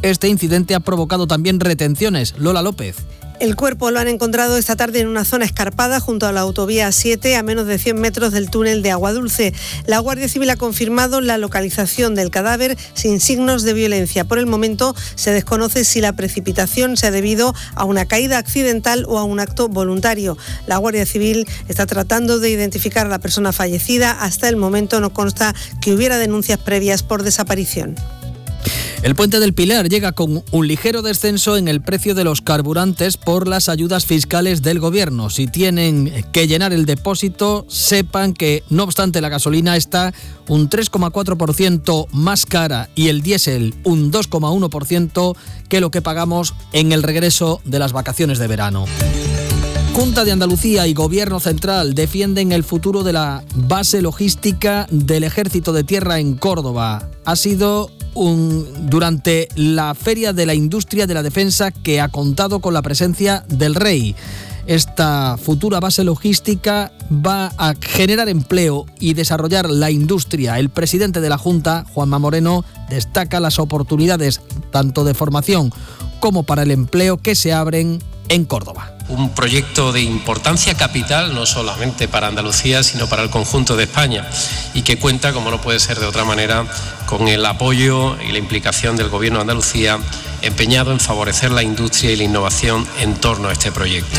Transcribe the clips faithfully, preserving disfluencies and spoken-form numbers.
Este incidente ha provocado también retenciones. Lola López. El cuerpo lo han encontrado esta tarde en una zona escarpada junto a la autovía siete, a menos de cien metros del túnel de Aguadulce. La Guardia Civil ha confirmado la localización del cadáver sin signos de violencia. Por el momento se desconoce si la precipitación se ha debido a una caída accidental o a un acto voluntario. La Guardia Civil está tratando de identificar a la persona fallecida. Hasta el momento no consta que hubiera denuncias previas por desaparición. El Puente del Pilar llega con un ligero descenso en el precio de los carburantes por las ayudas fiscales del Gobierno. Si tienen que llenar el depósito, sepan que, no obstante, la gasolina está un tres coma cuatro por ciento más cara y el diésel un dos coma uno por ciento que lo que pagamos en el regreso de las vacaciones de verano. Junta de Andalucía y Gobierno Central defienden el futuro de la base logística del Ejército de Tierra en Córdoba. Ha sido un, durante la Feria de la Industria de la Defensa que ha contado con la presencia del Rey. Esta futura base logística va a generar empleo y desarrollar la industria. El presidente de la Junta, Juanma Moreno, destaca las oportunidades tanto de formación como para el empleo que se abren en Córdoba. Un proyecto de importancia capital, no solamente para Andalucía, sino para el conjunto de España, y que cuenta, como no puede ser de otra manera, con el apoyo y la implicación del Gobierno de Andalucía, empeñado en favorecer la industria y la innovación en torno a este proyecto.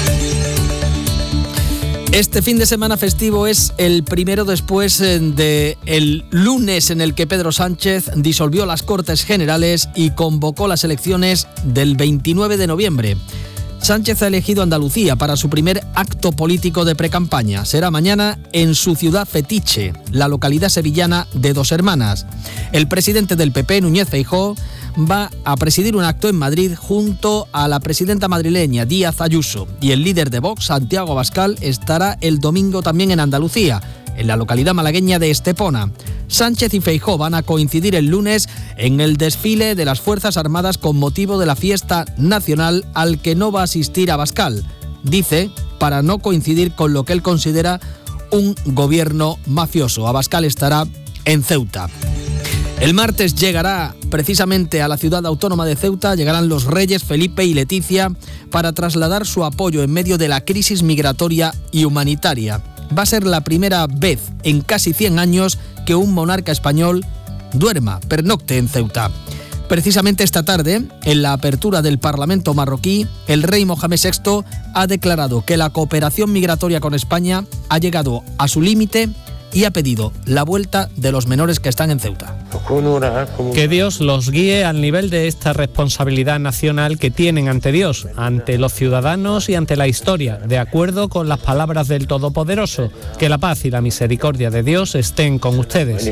Este fin de semana festivo es el primero después del lunes en el que Pedro Sánchez disolvió las Cortes Generales y convocó las elecciones del veintinueve de noviembre. Sánchez ha elegido Andalucía para su primer acto político de precampaña. Será mañana en su ciudad fetiche, la localidad sevillana de Dos Hermanas. El presidente del P P, Núñez Feijóo, va a presidir un acto en Madrid junto a la presidenta madrileña, Díaz Ayuso. Y el líder de Vox, Santiago Abascal, estará el domingo también en Andalucía, en la localidad malagueña de Estepona. Sánchez y Feijóo van a coincidir el lunes en el desfile de las Fuerzas Armadas con motivo de la fiesta nacional al que no va a asistir Abascal. Dice, para no coincidir con lo que él considera un gobierno mafioso. Abascal estará en Ceuta. El martes llegará precisamente a la ciudad autónoma de Ceuta, llegarán los reyes Felipe y Leticia para trasladar su apoyo en medio de la crisis migratoria y humanitaria. Va a ser la primera vez en casi cien años que un monarca español duerma, pernocte en Ceuta. Precisamente esta tarde, en la apertura del Parlamento marroquí, el rey Mohamed sexto ha declarado que la cooperación migratoria con España ha llegado a su límite y ha pedido la vuelta de los menores que están en Ceuta. Que Dios los guíe al nivel de esta responsabilidad nacional que tienen ante Dios, ante los ciudadanos y ante la historia, de acuerdo con las palabras del Todopoderoso. Que la paz y la misericordia de Dios estén con ustedes.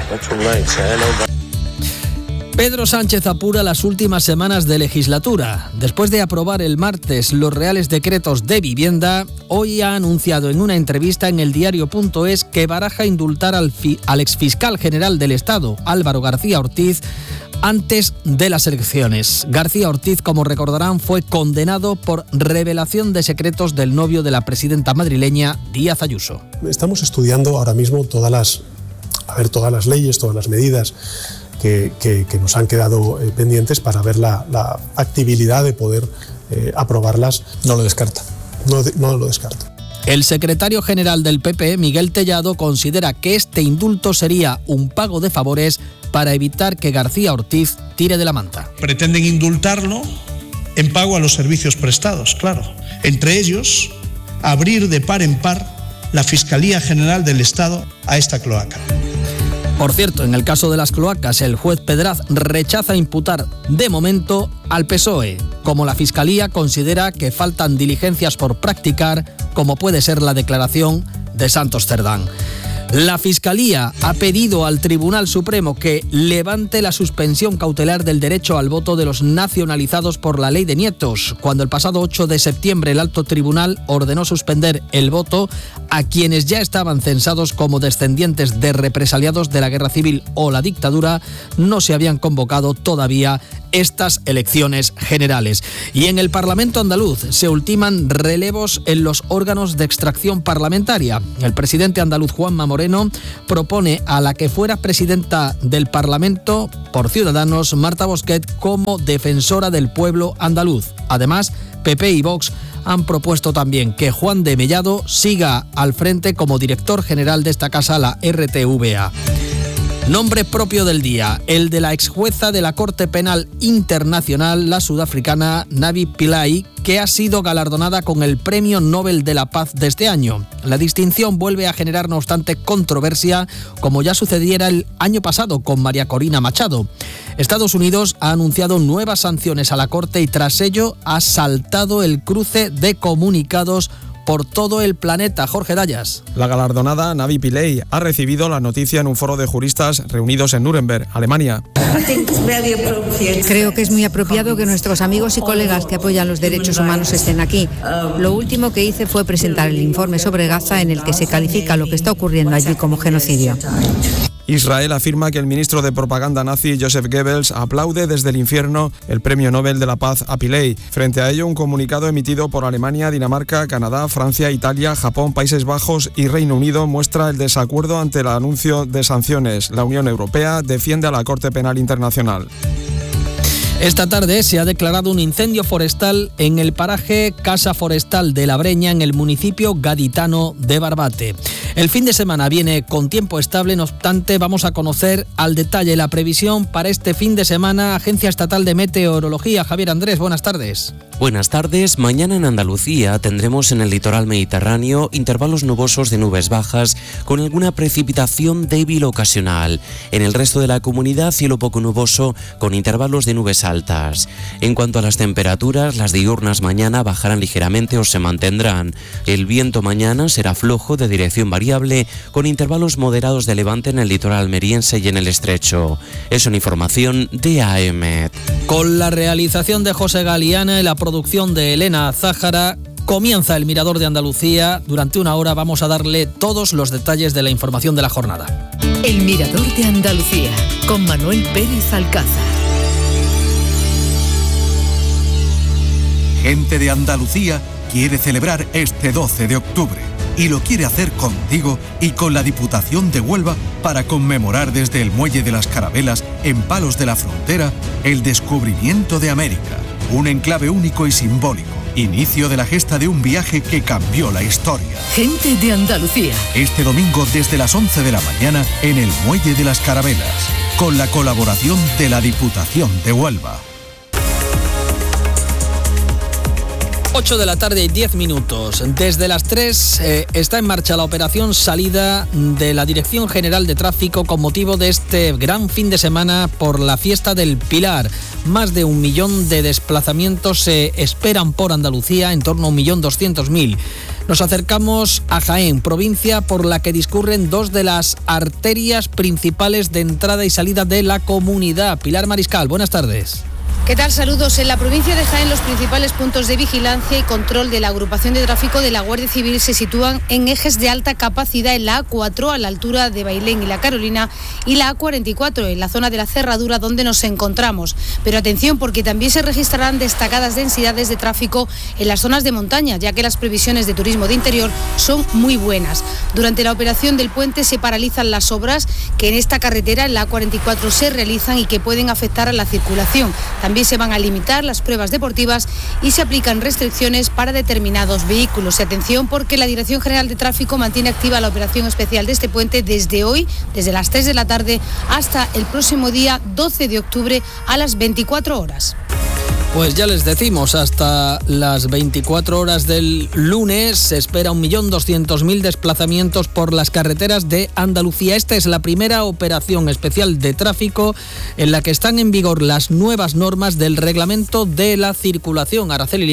Pedro Sánchez apura las últimas semanas de legislatura. Después de aprobar el martes los reales decretos de vivienda, hoy ha anunciado en una entrevista en el diario punto es que baraja indultar al, fi- al exfiscal general del Estado, Álvaro García Ortiz, antes de las elecciones. García Ortiz, como recordarán, fue condenado por revelación de secretos del novio de la presidenta madrileña, Díaz Ayuso. Estamos estudiando ahora mismo todas las, a ver, todas las leyes, todas las medidas Que, que, que nos han quedado eh, pendientes para ver la, la factibilidad de poder eh, aprobarlas. No lo descarta. No, no lo descarto. El secretario general del P P, Miguel Tellado, considera que este indulto sería un pago de favores para evitar que García Ortiz tire de la manta. Pretenden indultarlo en pago a los servicios prestados, claro. Entre ellos, abrir de par en par la Fiscalía General del Estado a esta cloaca. Por cierto, en el caso de las cloacas, el juez Pedraz rechaza imputar de momento al P S O E, como la Fiscalía considera que faltan diligencias por practicar, como puede ser la declaración de Santos Cerdán. La Fiscalía ha pedido al Tribunal Supremo que levante la suspensión cautelar del derecho al voto de los nacionalizados por la Ley de Nietos, cuando el pasado ocho de septiembre el Alto Tribunal ordenó suspender el voto a quienes ya estaban censados como descendientes de represaliados de la Guerra Civil o la dictadura, no se habían convocado todavía estas elecciones generales. Y en el Parlamento andaluz se ultiman relevos en los órganos de extracción parlamentaria. El presidente andaluz Juanma Moreno propone a la que fuera presidenta del Parlamento por Ciudadanos, Marta Bosquet, como defensora del pueblo andaluz. Además, P P y Vox han propuesto también que Juan de Mellado siga al frente como director general de esta casa, la R T V A. Nombre propio del día, el de la exjueza de la Corte Penal Internacional, la sudafricana Navi Pillay, que ha sido galardonada con el Premio Nobel de la Paz de este año. La distinción vuelve a generar, no obstante, controversia, como ya sucediera el año pasado con María Corina Machado. Estados Unidos ha anunciado nuevas sanciones a la Corte y tras ello ha saltado el cruce de comunicados por todo el planeta. Jorge Dayas. La galardonada Navi Pillay ha recibido la noticia en un foro de juristas reunidos en Nuremberg, Alemania. Creo que es muy apropiado que nuestros amigos y colegas que apoyan los derechos humanos estén aquí. Lo último que hice fue presentar el informe sobre Gaza en el que se califica lo que está ocurriendo allí como genocidio. Israel afirma que el ministro de propaganda nazi Joseph Goebbels aplaude desde el infierno el Premio Nobel de la Paz a Pillay. Frente a ello, un comunicado emitido por Alemania, Dinamarca, Canadá, Francia, Italia, Japón, Países Bajos y Reino Unido muestra el desacuerdo ante el anuncio de sanciones. La Unión Europea defiende a la Corte Penal Internacional. Esta tarde se ha declarado un incendio forestal en el paraje Casa Forestal de La Breña, en el municipio gaditano de Barbate. El fin de semana viene con tiempo estable, no obstante, vamos a conocer al detalle la previsión para este fin de semana. Agencia Estatal de Meteorología, Javier Andrés, buenas tardes. Buenas tardes. Mañana en Andalucía tendremos en el litoral mediterráneo intervalos nubosos de nubes bajas con alguna precipitación débil ocasional. En el resto de la comunidad, cielo poco nuboso con intervalos de nubes altas. En cuanto a las temperaturas, las diurnas mañana bajarán ligeramente o se mantendrán. El viento mañana será flojo de dirección variable con intervalos moderados de levante en el litoral almeriense y en el estrecho. Es una información de A M. Con la realización de José Galiana y la producción de Elena Zájara, comienza el Mirador de Andalucía. Durante una hora vamos a darle todos los detalles de la información de la jornada. El Mirador de Andalucía, con Manuel Pérez Alcázar. Gente de Andalucía quiere celebrar este doce de octubre y lo quiere hacer contigo y con la Diputación de Huelva para conmemorar desde el Muelle de las Carabelas, en Palos de la Frontera, el descubrimiento de América, un enclave único y simbólico, inicio de la gesta de un viaje que cambió la historia. Gente de Andalucía. Este domingo desde las once de la mañana en el Muelle de las Carabelas, con la colaboración de la Diputación de Huelva. ocho de la tarde y diez minutos. Desde las tres eh, está en marcha la operación salida de la Dirección General de Tráfico con motivo de este gran fin de semana por la fiesta del Pilar. Más de un millón de desplazamientos se esperan por Andalucía, en torno a un millón doscientos mil. Nos acercamos a Jaén, provincia por la que discurren dos de las arterias principales de entrada y salida de la comunidad. Pilar Mariscal, buenas tardes. ¿Qué tal? Saludos. En la provincia de Jaén, los principales puntos de vigilancia y control de la agrupación de tráfico de la Guardia Civil se sitúan en ejes de alta capacidad en la A cuatro, a la altura de Bailén y La Carolina, y la A cuarenta y cuatro, en la zona de la Cerradura, donde nos encontramos. Pero atención, porque también se registrarán destacadas densidades de tráfico en las zonas de montaña, ya que las previsiones de turismo de interior son muy buenas. Durante la operación del puente se paralizan las obras que en esta carretera, en la A cuarenta y cuatro, se realizan y que pueden afectar a la circulación. También se van a limitar las pruebas deportivas y se aplican restricciones para determinados vehículos. Y atención, porque la Dirección General de Tráfico mantiene activa la operación especial de este puente desde hoy, desde las tres de la tarde hasta el próximo día doce de octubre a las veinticuatro horas. Pues ya les decimos, hasta las veinticuatro horas del lunes se espera un millón doscientos mil desplazamientos por las carreteras de Andalucía. Esta es la primera operación especial de tráfico en la que están en vigor las nuevas normas del reglamento de la circulación. Araceli Limón.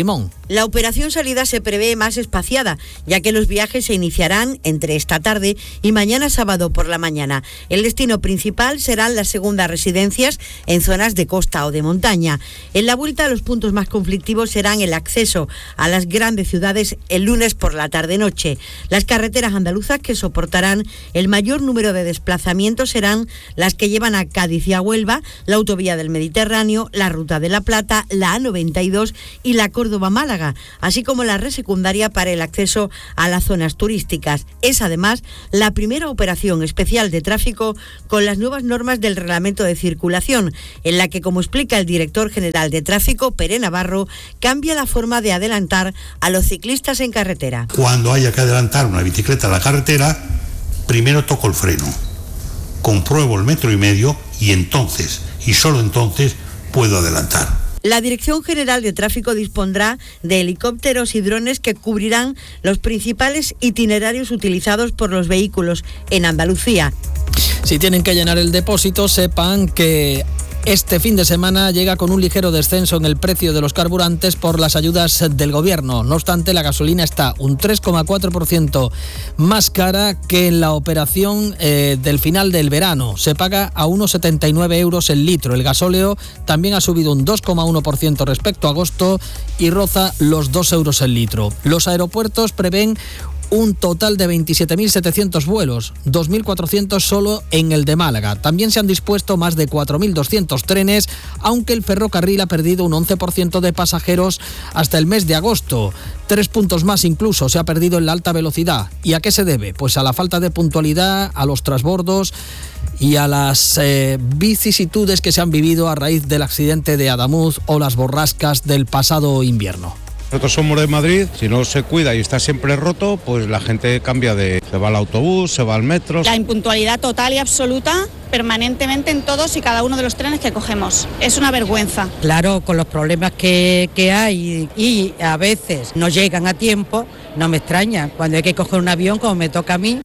La operación salida se prevé más espaciada, ya que los viajes se iniciarán entre esta tarde y mañana sábado por la mañana. El destino principal serán las segundas residencias en zonas de costa o de montaña. En la vuelta, los puntos más conflictivos serán el acceso a las grandes ciudades el lunes por la tarde-noche. Las carreteras andaluzas que soportarán el mayor número de desplazamientos serán las que llevan a Cádiz y a Huelva, la autovía del Mediterráneo, la Ruta de la Plata, la A noventa y dos y la Córdoba-Málaga, así como la red secundaria para el acceso a las zonas turísticas. Es además la primera operación especial de tráfico con las nuevas normas del reglamento de circulación, en la que, como explica el director general de tráfico, Pere Navarro, cambia la forma de adelantar a los ciclistas en carretera. Cuando haya que adelantar una bicicleta a la carretera, primero toco el freno, compruebo el metro y medio y entonces, y solo entonces, puedo adelantar. La Dirección General de Tráfico dispondrá de helicópteros y drones que cubrirán los principales itinerarios utilizados por los vehículos en Andalucía. Si tienen que llenar el depósito, sepan que este fin de semana llega con un ligero descenso en el precio de los carburantes por las ayudas del gobierno. No obstante, la gasolina está un tres coma cuatro por ciento más cara que en la operación eh, del final del verano. Se paga a uno coma setenta y nueve euros el litro. El gasóleo también ha subido un dos coma uno por ciento respecto a agosto y roza los dos euros el litro. Los aeropuertos prevén un total de veintisiete mil setecientos vuelos, dos mil cuatrocientos solo en el de Málaga. También se han dispuesto más de cuatro mil doscientos trenes, aunque el ferrocarril ha perdido un once por ciento de pasajeros hasta el mes de agosto. Tres puntos más incluso se ha perdido en la alta velocidad. ¿Y a qué se debe? Pues a la falta de puntualidad, a los transbordos y a las eh, vicisitudes que se han vivido a raíz del accidente de Adamuz o las borrascas del pasado invierno. Nosotros somos de Madrid, si no se cuida y está siempre roto, pues la gente cambia de... se va al autobús, se va al metro. La impuntualidad total y absoluta permanentemente en todos y cada uno de los trenes que cogemos. Es una vergüenza. Claro, con los problemas que, que hay y a veces no llegan a tiempo, no me extraña. Cuando hay que coger un avión, como me toca a mí.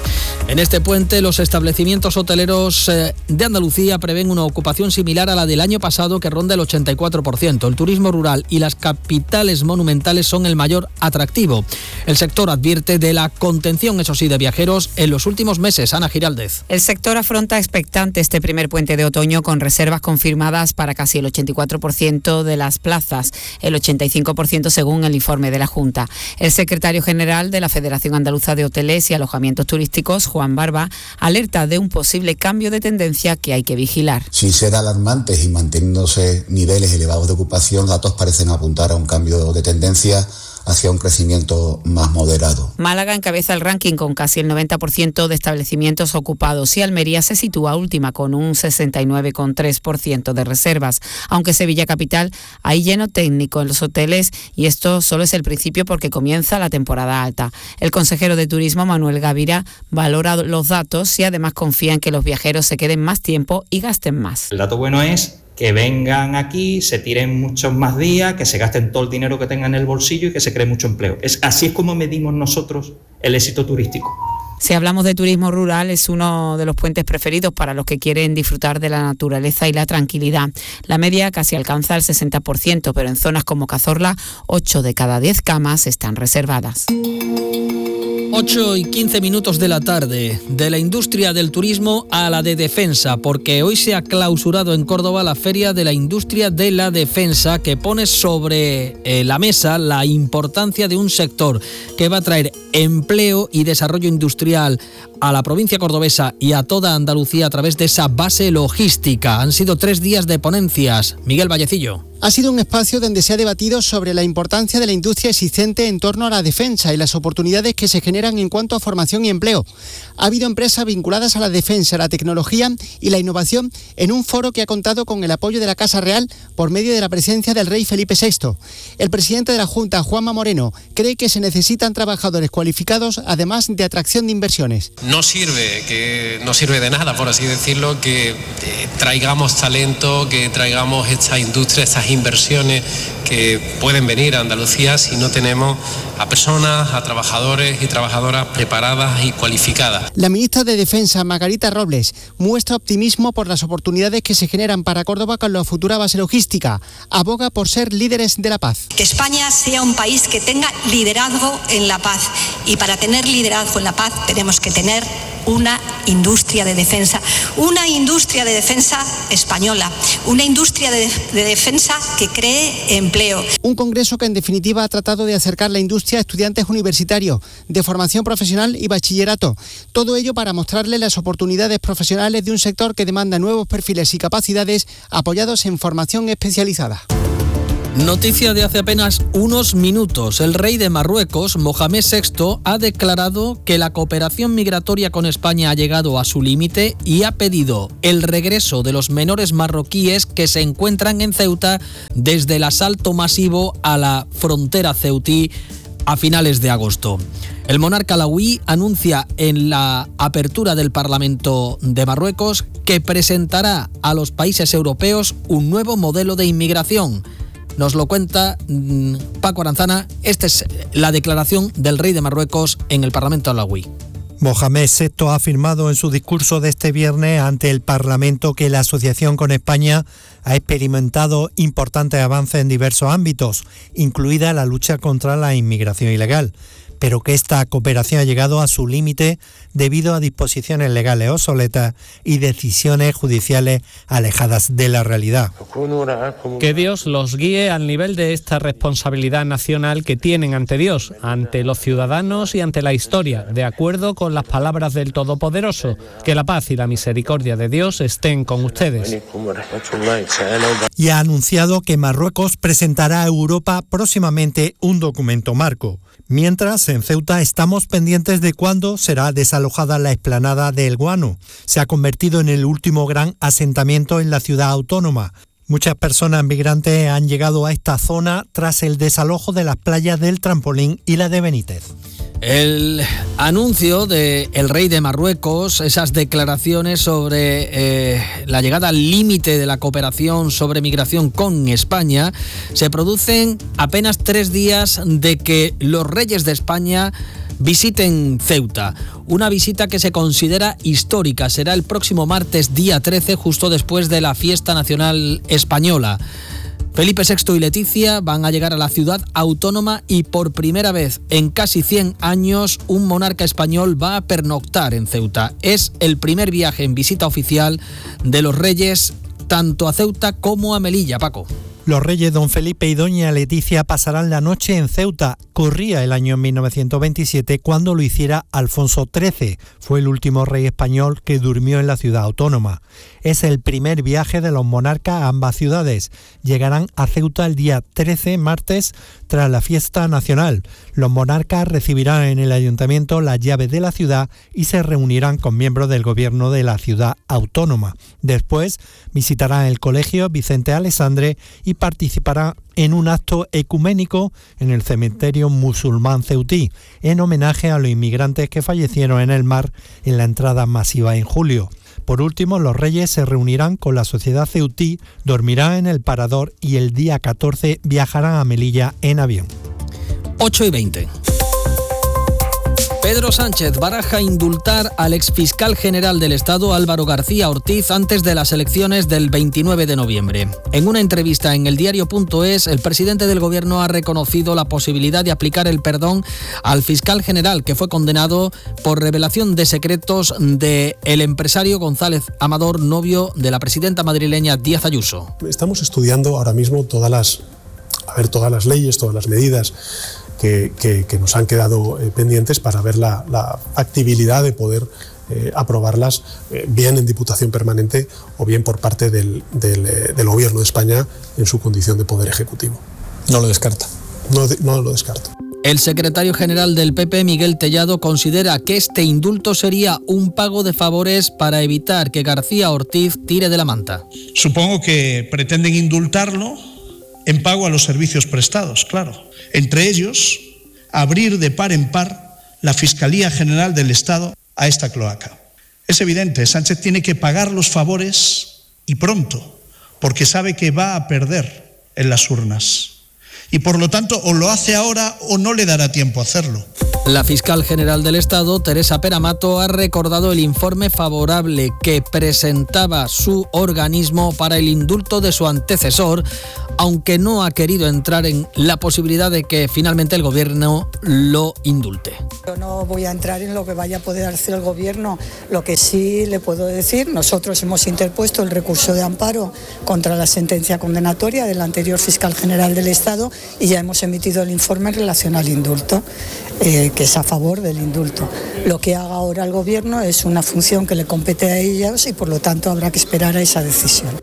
En este puente, los establecimientos hoteleros de Andalucía prevén una ocupación similar a la del año pasado, que ronda el ochenta y cuatro por ciento. El turismo rural y las capitales monumentales son el mayor atractivo. El sector advierte de la contención, eso sí, de viajeros en los últimos meses. Ana Giraldez. El sector afronta expectante este primer puente de otoño con reservas confirmadas para casi el ochenta y cuatro por ciento de las plazas, el ochenta y cinco por ciento según el informe de la Junta. El secretario general de la Federación Andaluza de Hoteles y Alojamientos Turísticos, Juan Barba, alerta de un posible cambio de tendencia que hay que vigilar. Sin ser alarmantes y manteniéndose niveles elevados de ocupación, datos parecen apuntar a un cambio de tendencia hacia un crecimiento más moderado. Málaga encabeza el ranking con casi el noventa por ciento de establecimientos ocupados y Almería se sitúa última con un sesenta y nueve coma tres por ciento de reservas, aunque Sevilla Capital hay lleno técnico en los hoteles y esto solo es el principio porque comienza la temporada alta. El consejero de Turismo, Manuel Gavira, valora los datos y además confía en que los viajeros se queden más tiempo y gasten más. El dato bueno es que vengan aquí, se tiren muchos más días, que se gasten todo el dinero que tengan en el bolsillo y que se cree mucho empleo. Es, así es como medimos nosotros el éxito turístico. Si hablamos de turismo rural, es uno de los puentes preferidos para los que quieren disfrutar de la naturaleza y la tranquilidad. La media casi alcanza el sesenta por ciento, pero en zonas como Cazorla, ocho de cada diez camas están reservadas. ocho y quince minutos de la tarde, de la industria del turismo a la de defensa, porque hoy se ha clausurado en Córdoba la Feria de la Industria de la Defensa, que pone sobre eh, la mesa la importancia de un sector que va a traer empleo y desarrollo industrial a la provincia cordobesa y a toda Andalucía a través de esa base logística. Han sido tres días de ponencias. Miguel Vallecillo. Ha sido un espacio donde se ha debatido sobre la importancia de la industria existente en torno a la defensa y las oportunidades que se generan en cuanto a formación y empleo. Ha habido empresas vinculadas a la defensa, la tecnología y la innovación en un foro que ha contado con el apoyo de la Casa Real por medio de la presencia del rey Felipe sexto. El presidente de la Junta, Juanma Moreno, cree que se necesitan trabajadores cualificados, además de atracción de inversiones. No sirve, que no sirve de nada, por así decirlo, que eh, traigamos talento, que traigamos esta industria, estas inversiones que pueden venir a Andalucía si no tenemos a personas, a trabajadores y trabajadoras preparadas y cualificadas. La ministra de Defensa, Margarita Robles, muestra optimismo por las oportunidades que se generan para Córdoba con la futura base logística. Aboga por ser líderes de la paz. Que España sea un país que tenga liderazgo en la paz. Y para tener liderazgo en la paz tenemos que tener una industria de defensa, una industria de defensa española, una industria de, de defensa que cree empleo. Un congreso que en definitiva ha tratado de acercar la industria a estudiantes universitarios, de formación profesional y bachillerato. Todo ello para mostrarles las oportunidades profesionales de un sector que demanda nuevos perfiles y capacidades apoyados en formación especializada. Noticia de hace apenas unos minutos. El rey de Marruecos, Mohamed sexto, ha declarado que la cooperación migratoria con España ha llegado a su límite y ha pedido el regreso de los menores marroquíes que se encuentran en Ceuta desde el asalto masivo a la frontera ceutí a finales de agosto. El monarca alauí anuncia en la apertura del Parlamento de Marruecos que presentará a los países europeos un nuevo modelo de inmigración. Nos lo cuenta mmm, Paco Aranzana. Esta es la declaración del rey de Marruecos en el Parlamento alauí. Mohamed sexto ha afirmado en su discurso de este viernes ante el Parlamento que la asociación con España ha experimentado importantes avances en diversos ámbitos, incluida la lucha contra la inmigración ilegal, pero que esta cooperación ha llegado a su límite debido a disposiciones legales obsoletas y decisiones judiciales alejadas de la realidad. Que Dios los guíe al nivel de esta responsabilidad nacional que tienen ante Dios, ante los ciudadanos y ante la historia, de acuerdo con las palabras del Todopoderoso. Que la paz y la misericordia de Dios estén con ustedes. Y ha anunciado que Marruecos presentará a Europa próximamente un documento marco. Mientras, en Ceuta estamos pendientes de cuándo será desalojada la explanada de El Guano. Se ha convertido en el último gran asentamiento en la ciudad autónoma. Muchas personas migrantes han llegado a esta zona tras el desalojo de las playas del Trampolín y la de Benítez. El anuncio del rey de Marruecos, esas declaraciones sobre eh, la llegada al límite de la cooperación sobre migración con España, se producen apenas tres días de que los reyes de España visiten Ceuta. Una visita que se considera histórica. Será el próximo martes, día trece, justo después de la fiesta nacional española. Felipe sexto y Leticia van a llegar a la ciudad autónoma y por primera vez en casi cien años un monarca español va a pernoctar en Ceuta. Es el primer viaje en visita oficial de los reyes tanto a Ceuta como a Melilla, Paco. Los reyes don Felipe y doña Leticia pasarán la noche en Ceuta. Corría el año mil novecientos veintisiete cuando lo hiciera Alfonso trece. Fue el último rey español que durmió en la ciudad autónoma. Es el primer viaje de los monarcas a ambas ciudades. Llegarán a Ceuta el día trece, martes, tras la fiesta nacional. Los monarcas recibirán en el ayuntamiento las llaves de la ciudad y se reunirán con miembros del gobierno de la ciudad autónoma. Después visitarán el colegio Vicente Alessandre y participará en un acto ecuménico en el cementerio musulmán ceutí, en homenaje a los inmigrantes que fallecieron en el mar en la entrada masiva en julio. Por último, los reyes se reunirán con la sociedad ceutí, dormirán en el Parador y el día catorce viajarán a Melilla en avión. ocho y veinte. Pedro Sánchez baraja indultar al exfiscal general del Estado Álvaro García Ortiz antes de las elecciones del veintinueve de noviembre. En una entrevista en el diario punto es, el presidente del Gobierno ha reconocido la posibilidad de aplicar el perdón al fiscal general que fue condenado por revelación de secretos del empresario González Amador, novio de la presidenta madrileña Díaz Ayuso. Estamos estudiando ahora mismo todas las, a ver, todas las leyes, todas las medidas Que, que, que nos han quedado eh, pendientes para ver la, la factibilidad de poder eh, aprobarlas eh, bien en Diputación Permanente o bien por parte del, del, eh, del Gobierno de España en su condición de Poder Ejecutivo. No lo descarta. No, no lo descarto. El secretario general del P P, Miguel Tellado, considera que este indulto sería un pago de favores para evitar que García Ortiz tire de la manta. Supongo que pretenden indultarlo en pago a los servicios prestados, claro. Entre ellos, abrir de par en par la Fiscalía General del Estado a esta cloaca. Es evidente, Sánchez tiene que pagar los favores y pronto, porque sabe que va a perder en las urnas. y por lo tanto o lo hace ahora o no le dará tiempo a hacerlo. La fiscal general del Estado, Teresa Peramato, ha recordado el informe favorable que presentaba su organismo para el indulto de su antecesor, aunque no ha querido entrar en la posibilidad de que finalmente el Gobierno lo indulte. Yo no voy a entrar en lo que vaya a poder hacer el Gobierno. Lo que sí le puedo decir, nosotros hemos interpuesto el recurso de amparo contra la sentencia condenatoria del anterior fiscal general del Estado y ya hemos emitido el informe en relación al indulto, eh, que es a favor del indulto. Lo que haga ahora el Gobierno es una función que le compete a ellos y por lo tanto habrá que esperar a esa decisión.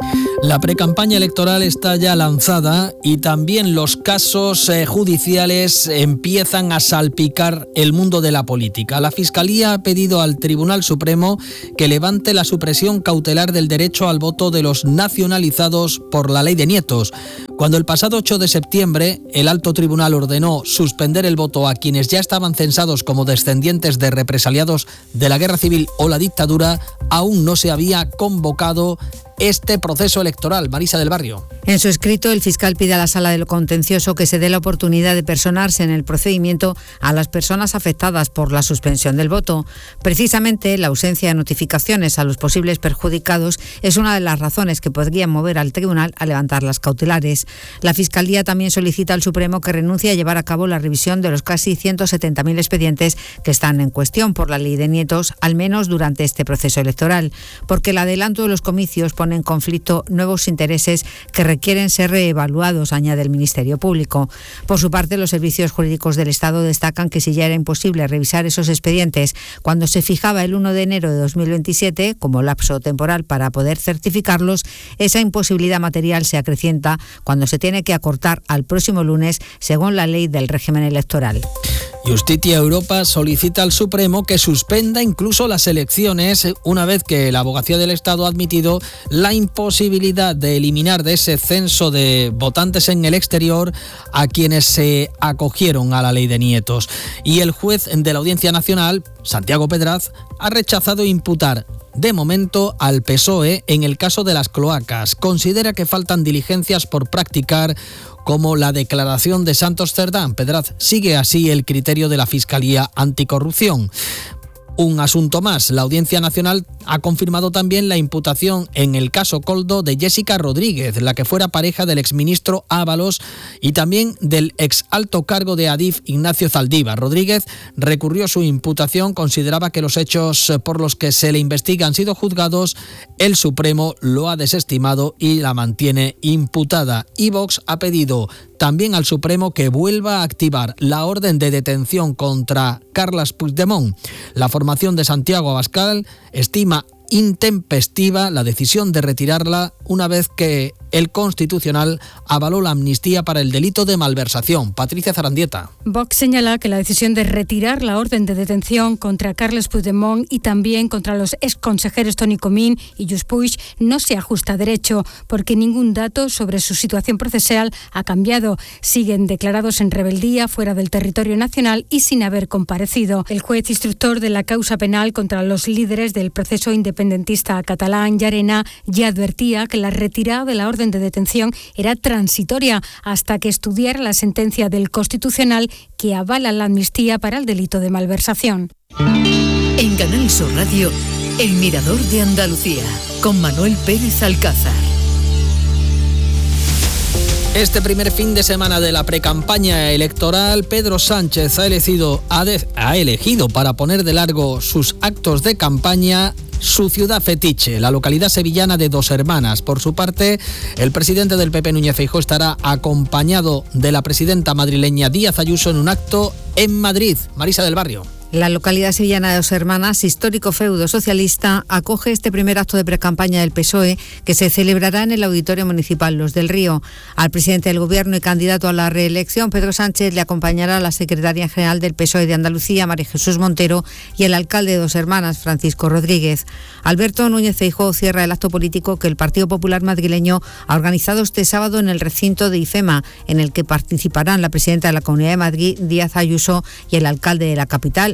La precampaña electoral está ya lanzada y también los casos eh, judiciales empiezan a salpicar el mundo de la política. La Fiscalía ha pedido al Tribunal Supremo que levante la supresión cautelar del derecho al voto de los nacionalizados por la ley de nietos. Cuando el pasado ocho de septiembre el Alto Tribunal ordenó suspender el voto a quienes ya estaban censados como descendientes de represaliados de la Guerra Civil o la dictadura, aún no se había convocado este proceso electoral. Marisa del Barrio. En su escrito, el fiscal pide a la Sala de lo Contencioso que se dé la oportunidad de personarse en el procedimiento a las personas afectadas por la suspensión del voto. Precisamente, la ausencia de notificaciones a los posibles perjudicados es una de las razones que podrían mover al tribunal a levantar las cautelares. La Fiscalía también solicita al Supremo que renuncie a llevar a cabo la revisión de los casi ciento setenta mil expedientes que están en cuestión por la ley de nietos, al menos durante este proceso electoral, porque el adelanto de los comicios pone en conflicto nuevos intereses que requieren ser reevaluados, añade el Ministerio Público. Por su parte, los servicios jurídicos del Estado destacan que si ya era imposible revisar esos expedientes cuando se fijaba el uno de enero de dos mil veintisiete como lapso temporal para poder certificarlos, esa imposibilidad material se acrecienta cuando se tiene que acortar al próximo lunes, según la ley del régimen electoral. Justicia Europa solicita al Supremo que suspenda incluso las elecciones una vez que la Abogacía del Estado ha admitido la imposibilidad de eliminar de ese censo de votantes en el exterior a quienes se acogieron a la ley de nietos. Y el juez de la Audiencia Nacional, Santiago Pedraz, ha rechazado imputar de momento al P S O E en el caso de las cloacas. Considera que faltan diligencias por practicar, como la declaración de Santos Cerdán. Pedraz sigue así el criterio de la Fiscalía Anticorrupción. Un asunto más, la Audiencia Nacional ha confirmado también la imputación en el caso Coldo de Jessica Rodríguez, la que fuera pareja del exministro Ábalos y también del ex alto cargo de Adif, Ignacio Zaldívar. Rodríguez recurrió su imputación, consideraba que los hechos por los que se le investiga han sido juzgados, el Supremo lo ha desestimado y la mantiene imputada. Y Vox ha pedido también al Supremo que vuelva a activar la orden de detención contra Carles Puigdemont. La formación de Santiago Abascal estima intempestiva la decisión de retirarla una vez que el Constitucional avaló la amnistía para el delito de malversación. Patricia Zarandieta. Vox señala que la decisión de retirar la orden de detención contra Carles Puigdemont y también contra los exconsejeros Toni Comín y Lluís Puig no se ajusta a derecho, porque ningún dato sobre su situación procesal ha cambiado. Siguen declarados en rebeldía fuera del territorio nacional y sin haber comparecido. El juez instructor de la causa penal contra los líderes del proceso independentista catalán, Llarena, ya advertía que la retirada de la orden de detención era transitoria hasta que estudiara la sentencia del Constitucional que avala la amnistía para el delito de malversación. En Canal Sur Radio, El Mirador de Andalucía, con Manuel Pérez Alcázar. Este primer fin de semana de la precampaña electoral, Pedro Sánchez ha elegido, ha, de, ha elegido para poner de largo sus actos de campaña su ciudad fetiche, la localidad sevillana de Dos Hermanas. Por su parte, el presidente del P P, Núñez Feijóo, estará acompañado de la presidenta madrileña Díaz Ayuso en un acto en Madrid. Marisa del Barrio. La localidad sevillana de Dos Hermanas, histórico feudo socialista, acoge este primer acto de precampaña del P S O E que se celebrará en el Auditorio Municipal Los del Río. Al presidente del Gobierno y candidato a la reelección, Pedro Sánchez, le acompañará la secretaria general del P S O E de Andalucía, María Jesús Montero, y el alcalde de Dos Hermanas, Francisco Rodríguez. Alberto Núñez Feijóo cierra el acto político que el Partido Popular madrileño ha organizado este sábado en el recinto de IFEMA, en el que participarán la presidenta de la Comunidad de Madrid, Díaz Ayuso, y el alcalde de la capital,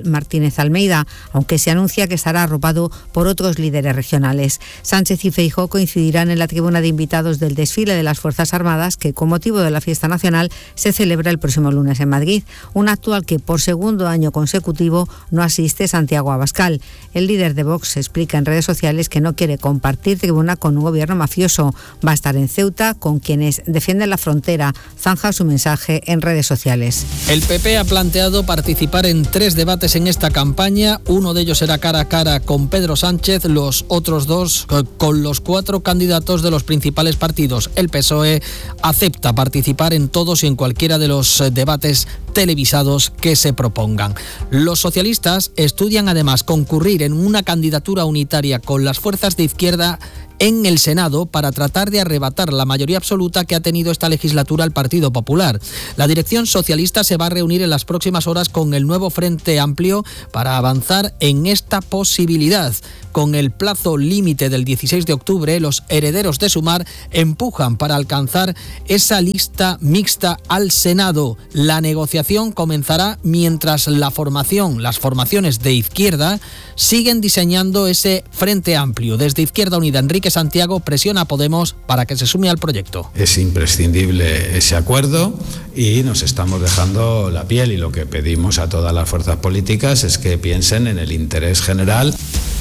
Martínez Almeida, aunque se anuncia que estará arropado por otros líderes regionales. Sánchez y Feijóo coincidirán en la tribuna de invitados del desfile de las Fuerzas Armadas, que con motivo de la fiesta nacional se celebra el próximo lunes en Madrid, un acto al que por segundo año consecutivo no asiste Santiago Abascal. El líder de Vox explica en redes sociales que no quiere compartir tribuna con un gobierno mafioso. Va a estar en Ceuta con quienes defienden la frontera. Zanja su mensaje en redes sociales. El P P ha planteado participar en tres debates en esta campaña. Uno de ellos será cara a cara con Pedro Sánchez, los otros dos con los cuatro candidatos de los principales partidos. El P S O E acepta participar en todos y en cualquiera de los debates televisados que se propongan. Los socialistas estudian además concurrir en una candidatura unitaria con las fuerzas de izquierda en el Senado para tratar de arrebatar la mayoría absoluta que ha tenido esta legislatura el Partido Popular. La dirección socialista se va a reunir en las próximas horas con el nuevo Frente Amplio para avanzar en esta posibilidad. Con el plazo límite del dieciséis de octubre, los herederos de Sumar empujan para alcanzar esa lista mixta al Senado. La negociación comenzará mientras la formación, las formaciones de izquierda siguen diseñando ese Frente Amplio. Desde Izquierda Unida, Enrique Santiago presiona a Podemos para que se sume al proyecto. Es imprescindible ese acuerdo y nos estamos dejando la piel, y lo que pedimos a todas las fuerzas políticas es que piensen en el interés general.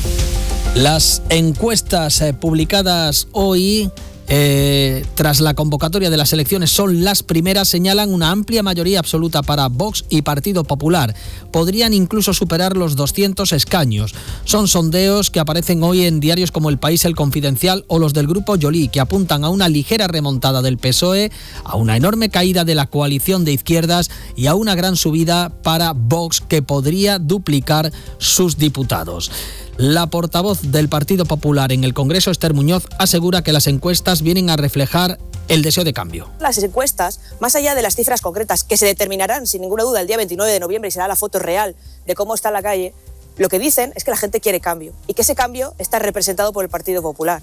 Las encuestas eh, publicadas hoy Eh, tras la convocatoria de las elecciones son las primeras, señalan una amplia mayoría absoluta para Vox y Partido Popular. Podrían incluso superar los doscientos escaños. Son sondeos que aparecen hoy en diarios como El País, El Confidencial o los del Grupo Joly, que apuntan a una ligera remontada del P S O E, a una enorme caída de la coalición de izquierdas y a una gran subida para Vox, que podría duplicar sus diputados. La portavoz del Partido Popular en el Congreso, Esther Muñoz, asegura que las encuestas vienen a reflejar el deseo de cambio. Las encuestas, más allá de las cifras concretas que se determinarán sin ninguna duda el día veintinueve de noviembre y será la foto real de cómo está la calle, lo que dicen es que la gente quiere cambio y que ese cambio está representado por el Partido Popular.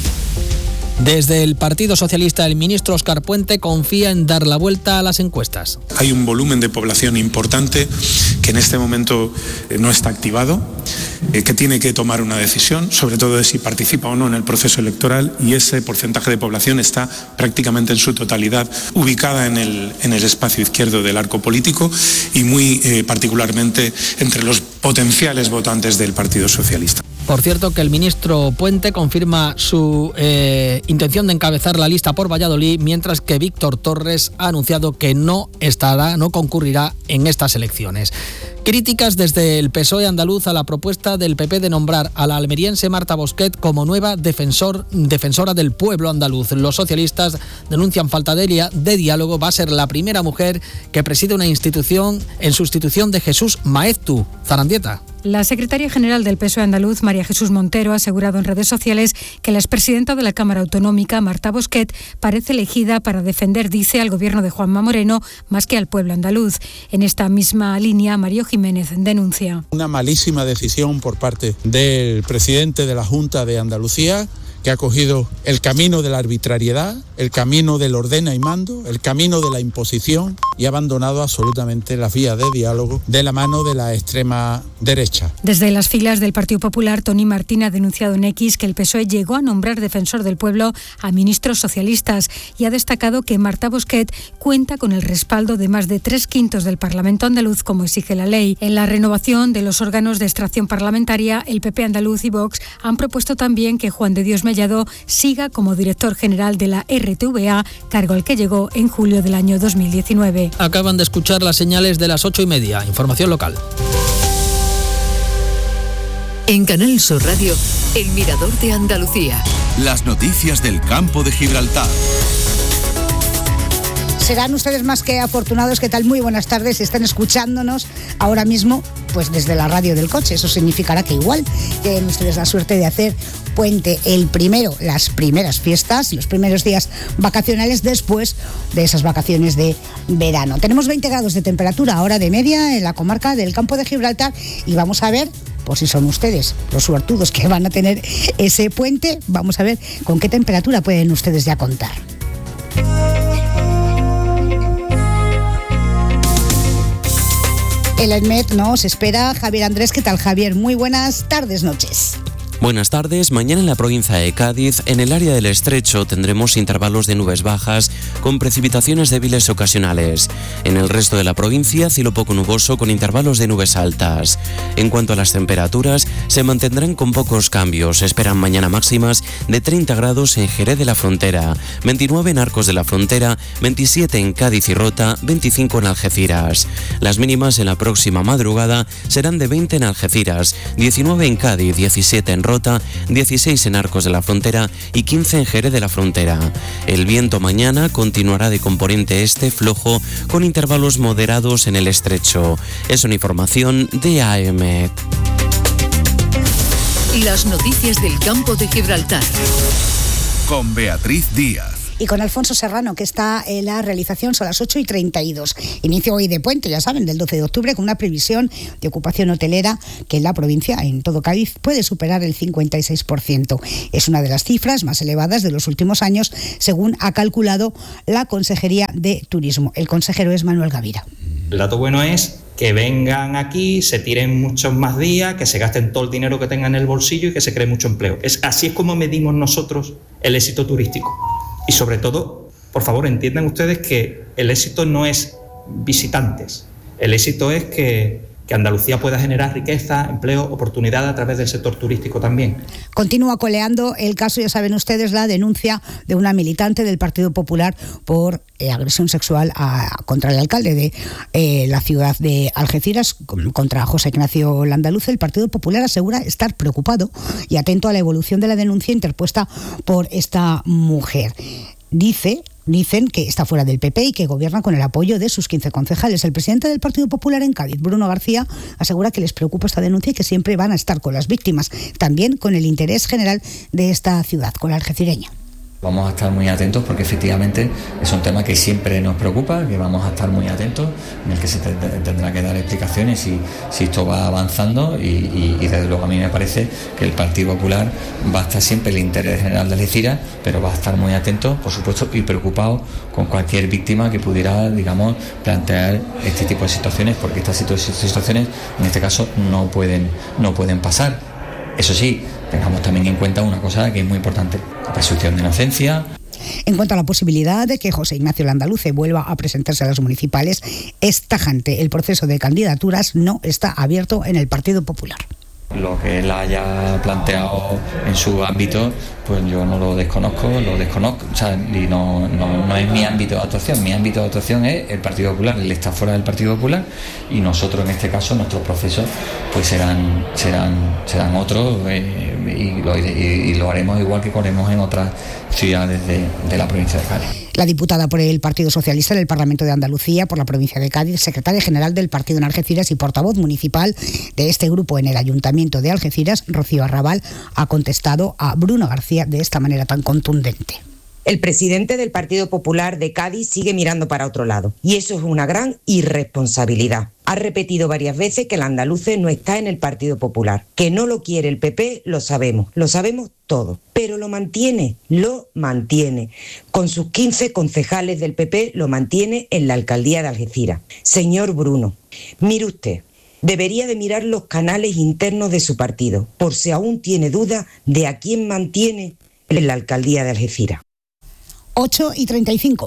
Desde el Partido Socialista, el ministro Óscar Puente confía en dar la vuelta a las encuestas. Hay un volumen de población importante que en este momento no está activado, eh, que tiene que tomar una decisión, sobre todo de si participa o no en el proceso electoral, y ese porcentaje de población está prácticamente en su totalidad ubicada en el, en el espacio izquierdo del arco político y muy eh, particularmente entre los potenciales votantes del Partido Socialista. Por cierto, que el ministro Puente confirma su eh, intención de encabezar la lista por Valladolid, mientras que Víctor Torres ha anunciado que no estará, no concurrirá en estas elecciones. Críticas desde el P S O E andaluz a la propuesta del P P de nombrar a la almeriense Marta Bosquet como nueva defensor, defensora del pueblo andaluz. Los socialistas denuncian falta de, de diálogo. Va a ser la primera mujer que preside una institución en sustitución de Jesús Maeztu. Zarandieta. La secretaria general del P S O E andaluz, María Jesús Montero, ha asegurado en redes sociales que la expresidenta de la Cámara Autonómica, Marta Bosquet, parece elegida para defender, dice, al gobierno de Juanma Moreno más que al pueblo andaluz. En esta misma línea, Mario Jiménez denuncia. Una malísima decisión por parte del presidente de la Junta de Andalucía, que ha cogido el camino de la arbitrariedad, el camino del ordena y mando, el camino de la imposición, y ha abandonado absolutamente las vías de diálogo de la mano de la extrema derecha. Desde las filas del Partido Popular, Tony Martín ha denunciado en X que el P S O E llegó a nombrar defensor del pueblo a ministros socialistas y ha destacado que Marta Bosquet cuenta con el respaldo de más de tres quintos del Parlamento andaluz, como exige la ley. En la renovación de los órganos de extracción parlamentaria, el P P andaluz y Vox han propuesto también que Juan de Dios Mellado siga como director general de la R T V A, cargo al que llegó en julio del año dos mil diecinueve. Acaban de escuchar las señales de las ocho y media. Información local. En Canal Sur Radio, El Mirador de Andalucía. Las noticias del campo de Gibraltar. Serán ustedes más que afortunados. ¿Qué tal? Muy buenas tardes. Están escuchándonos ahora mismo pues desde la radio del coche. Eso significará que igual tienen ustedes la suerte de hacer puente el primero, las primeras fiestas, los primeros días vacacionales después de esas vacaciones de verano. Tenemos veinte grados de temperatura ahora de media en la comarca del Campo de Gibraltar y vamos a ver, por si son ustedes los suertudos que van a tener ese puente, vamos a ver con qué temperatura pueden ustedes ya contar. El ENMET nos espera Javier Andrés. ¿Qué tal, Javier? Muy buenas tardes, noches. Buenas tardes. Mañana en la provincia de Cádiz, en el área del Estrecho, tendremos intervalos de nubes bajas con precipitaciones débiles ocasionales. En el resto de la provincia, cielo poco nuboso con intervalos de nubes altas. En cuanto a las temperaturas, se mantendrán con pocos cambios. Se esperan mañana máximas de treinta grados en Jerez de la Frontera, veintinueve en Arcos de la Frontera, veintisiete en Cádiz y Rota, veinticinco en Algeciras. Las mínimas en la próxima madrugada serán de veinte en Algeciras, diecinueve en Cádiz, diecisiete en Rota, dieciséis en Arcos de la Frontera y quince en Jerez de la Frontera. El viento mañana continuará de componente este flojo con intervalos moderados en el Estrecho. Es una información de A M. Las noticias del campo de Gibraltar. Con Beatriz Díaz. Y con Alfonso Serrano, que está en la realización, son las ocho y treinta y dos. Inicio hoy de puente, ya saben, del doce de octubre, con una previsión de ocupación hotelera que en la provincia, en todo Cádiz, puede superar el cincuenta y seis por ciento. Es una de las cifras más elevadas de los últimos años, según ha calculado la Consejería de Turismo. El consejero es Manuel Gavira. El dato bueno es que vengan aquí, se tiren muchos más días, que se gasten todo el dinero que tengan en el bolsillo y que se cree mucho empleo. Es, así es como medimos nosotros el éxito turístico. Y sobre todo, por favor, entiendan ustedes que el éxito no es visitantes. El éxito es que, que Andalucía pueda generar riqueza, empleo, oportunidad a través del sector turístico también. Continúa coleando el caso, ya saben ustedes, la denuncia de una militante del Partido Popular por eh, agresión sexual a, contra el alcalde de eh, la ciudad de Algeciras, contra José Ignacio Landaluce. El Partido Popular asegura estar preocupado y atento a la evolución de la denuncia interpuesta por esta mujer. Dice... Dicen que está fuera del P P y que gobierna con el apoyo de sus quince concejales. El presidente del Partido Popular en Cádiz, Bruno García, asegura que les preocupa esta denuncia y que siempre van a estar con las víctimas, también con el interés general de esta ciudad, con la algecireña. Vamos a estar muy atentos porque efectivamente es un tema que siempre nos preocupa, que vamos a estar muy atentos, en el que se tendrá que dar explicaciones si, si esto va avanzando y, y, y desde luego a mí me parece que el Partido Popular va a estar siempre el interés general de Algeciras, pero va a estar muy atento, por supuesto, y preocupado con cualquier víctima que pudiera, digamos, plantear este tipo de situaciones, porque estas situaciones en este caso no pueden, no pueden pasar. Eso sí, tengamos también en cuenta una cosa que es muy importante, la presunción de inocencia. En cuanto a la posibilidad de que José Ignacio Landaluce vuelva a presentarse a las municipales, es tajante. El proceso de candidaturas no está abierto en el Partido Popular. Lo que él haya planteado en su ámbito, pues yo no lo desconozco, lo desconozco, o sea, y no, no, no es mi ámbito de actuación. Mi ámbito de actuación es el Partido Popular, él está fuera del Partido Popular y nosotros en este caso, nuestros procesos, pues serán, serán, serán otros eh, y, lo, y, y lo haremos igual que haremos en otras ciudades de, de la provincia de Cádiz. La diputada por el Partido Socialista en el Parlamento de Andalucía por la provincia de Cádiz, secretaria general del partido en Algeciras y portavoz municipal de este grupo en el Ayuntamiento de Algeciras, Rocío Arrabal, ha contestado a Bruno García de esta manera tan contundente. El presidente del Partido Popular de Cádiz sigue mirando para otro lado y eso es una gran irresponsabilidad. Ha repetido varias veces que el andaluce no está en el Partido Popular. Que no lo quiere el P P, lo sabemos, lo sabemos todo. Pero lo mantiene, lo mantiene. Con sus quince concejales del P P lo mantiene en la alcaldía de Algeciras. Señor Bruno, mire usted, debería de mirar los canales internos de su partido, por si aún tiene duda de a quién mantiene en la alcaldía de Algeciras. ocho y treinta y cinco.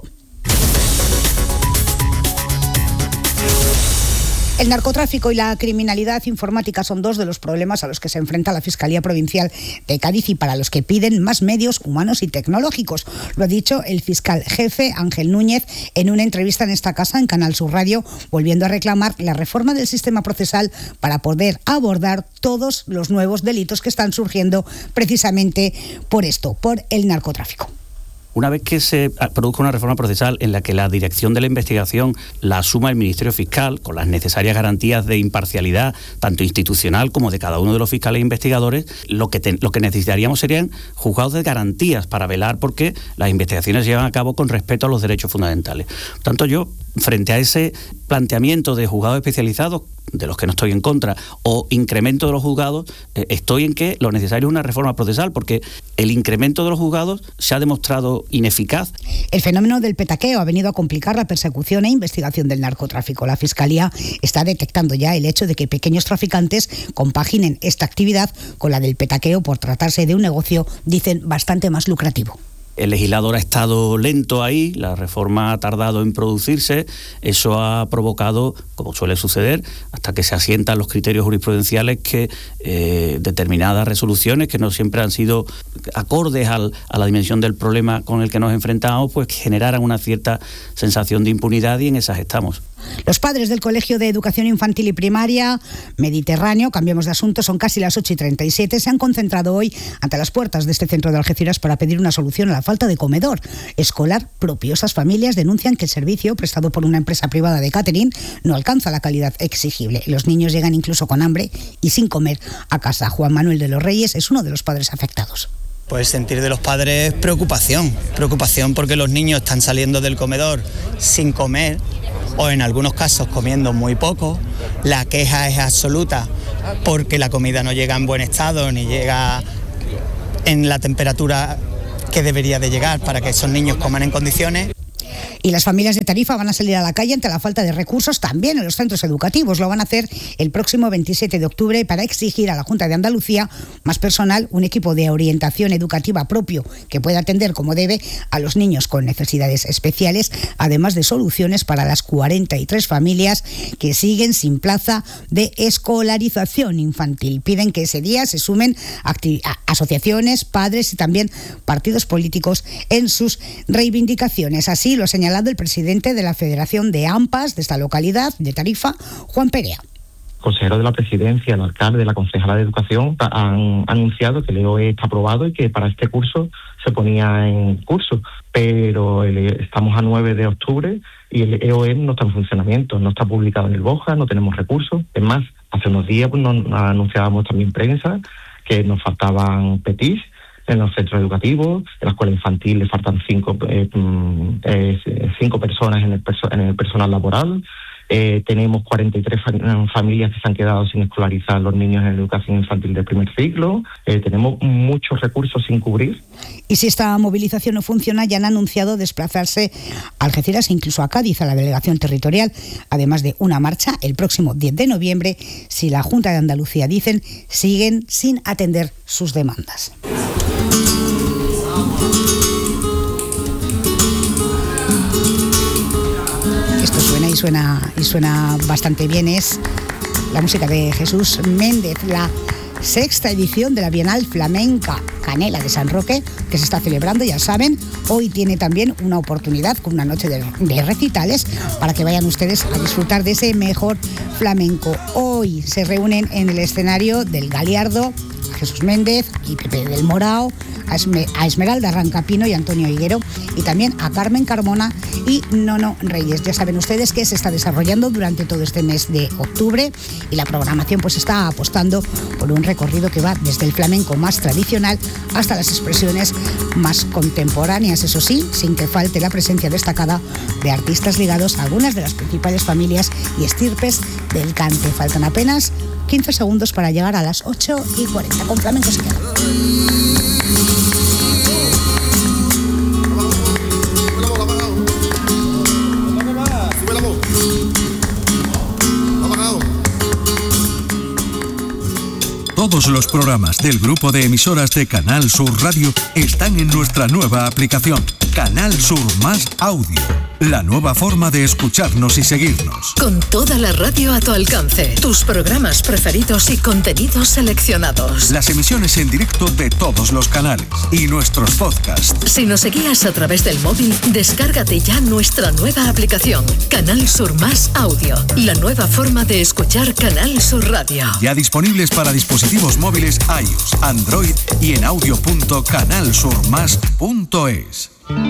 El narcotráfico y la criminalidad informática son dos de los problemas a los que se enfrenta la Fiscalía Provincial de Cádiz y para los que piden más medios humanos y tecnológicos. Lo ha dicho el fiscal jefe Ángel Núñez en una entrevista en esta casa, en Canal Sur Radio, volviendo a reclamar la reforma del sistema procesal para poder abordar todos los nuevos delitos que están surgiendo precisamente por esto, por el narcotráfico. Una vez que se produzca una reforma procesal en la que la dirección de la investigación la asuma el Ministerio Fiscal, con las necesarias garantías de imparcialidad, tanto institucional como de cada uno de los fiscales e investigadores, lo que, te, lo que necesitaríamos serían juzgados de garantías para velar porque las investigaciones se llevan a cabo con respeto a los derechos fundamentales. Por tanto, yo frente a ese planteamiento de juzgados especializados, de los que no estoy en contra, o incremento de los juzgados, eh, estoy en que lo necesario es una reforma procesal, porque el incremento de los juzgados se ha demostrado ineficaz. El fenómeno del petaqueo ha venido a complicar la persecución e investigación del narcotráfico. La Fiscalía está detectando ya el hecho de que pequeños traficantes compaginen esta actividad con la del petaqueo por tratarse de un negocio, dicen, bastante más lucrativo. El legislador ha estado lento ahí, la reforma ha tardado en producirse, eso ha provocado, como suele suceder, hasta que se asientan los criterios jurisprudenciales, que eh, determinadas resoluciones que no siempre han sido acordes al, a la dimensión del problema con el que nos enfrentamos, pues generaran una cierta sensación de impunidad, y en esas estamos. Los padres del Colegio de Educación Infantil y Primaria Mediterráneo, cambiamos de asunto, son casi las ocho y treinta y siete, se han concentrado hoy ante las puertas de este centro de Algeciras para pedir una solución a la falta de comedor escolar propio. Esas familias denuncian que el servicio, prestado por una empresa privada de catering, no alcanza la calidad exigible. Los niños llegan incluso con hambre y sin comer a casa. Juan Manuel de los Reyes es uno de los padres afectados. Pues sentir de los padres preocupación, preocupación porque los niños están saliendo del comedor sin comer, o en algunos casos comiendo muy poco. La queja es absoluta porque la comida no llega en buen estado ni llega en la temperatura que debería de llegar para que esos niños coman en condiciones. Y las familias de Tarifa van a salir a la calle ante la falta de recursos también en los centros educativos. Lo van a hacer el próximo veintisiete de octubre para exigir a la Junta de Andalucía más personal, un equipo de orientación educativa propio que pueda atender como debe a los niños con necesidades especiales, además de soluciones para las cuarenta y tres familias que siguen sin plaza de escolarización infantil. Piden que ese día se sumen asociaciones, padres y también partidos políticos en sus reivindicaciones. Así lo ha señalado el presidente de la Federación de AMPAs de esta localidad de Tarifa, Juan Perea. El consejero de la presidencia, el alcalde, la concejala de educación han anunciado que el E O E está aprobado y que para este curso se ponía en curso, pero el, estamos a nueve de octubre y el E O E no está en funcionamiento, no está publicado en el BOJA, no tenemos recursos. Es más, hace unos días pues, nos anunciábamos también prensa que nos faltaban petis en los centros educativos. En la escuela infantil le faltan cinco, eh, eh, cinco personas en el, perso- en el personal laboral. Eh, tenemos cuarenta y tres fam- familias que se han quedado sin escolarizar los niños en la educación infantil del primer ciclo. Eh, tenemos muchos recursos sin cubrir. Y si esta movilización no funciona, ya han anunciado desplazarse a Algeciras e incluso a Cádiz, a la delegación territorial, además de una marcha el próximo diez de noviembre, si la Junta de Andalucía, dicen, siguen sin atender sus demandas. Esto suena y suena y suena bastante bien. Es la música de Jesús Méndez, la sexta edición de la Bienal Flamenca Canela de San Roque, que se está celebrando, ya saben. Hoy tiene también una oportunidad con una noche de, de recitales para que vayan ustedes a disfrutar de ese mejor flamenco. Hoy se reúnen en el escenario del Galiardo Jesús Méndez y Pepe del Morao, a, Esme, a Esmeralda Rancapino y Antonio Higuero, y también a Carmen Carmona y Nono Reyes. Ya saben ustedes que se está desarrollando durante todo este mes de octubre, y la programación pues está apostando por un recorrido que va desde el flamenco más tradicional hasta las expresiones más contemporáneas, eso sí, sin que falte la presencia destacada de artistas ligados a algunas de las principales familias y estirpes del cante. Faltan apenas quince segundos para llegar a las ocho y cuarenta. Con flamenco se queda. Todos los programas del grupo de emisoras de Canal Sur Radio están en nuestra nueva aplicación, Canal Sur Más Audio. La nueva forma de escucharnos y seguirnos. Con toda la radio a tu alcance, tus programas preferidos y contenidos seleccionados. Las emisiones en directo de todos los canales y nuestros podcasts. Si nos seguías a través del móvil, descárgate ya nuestra nueva aplicación, Canal Sur Más Audio. La nueva forma de escuchar Canal Sur Radio. Ya disponibles para dispositivos móviles iOS, Android y en audio punto canal sur más punto es.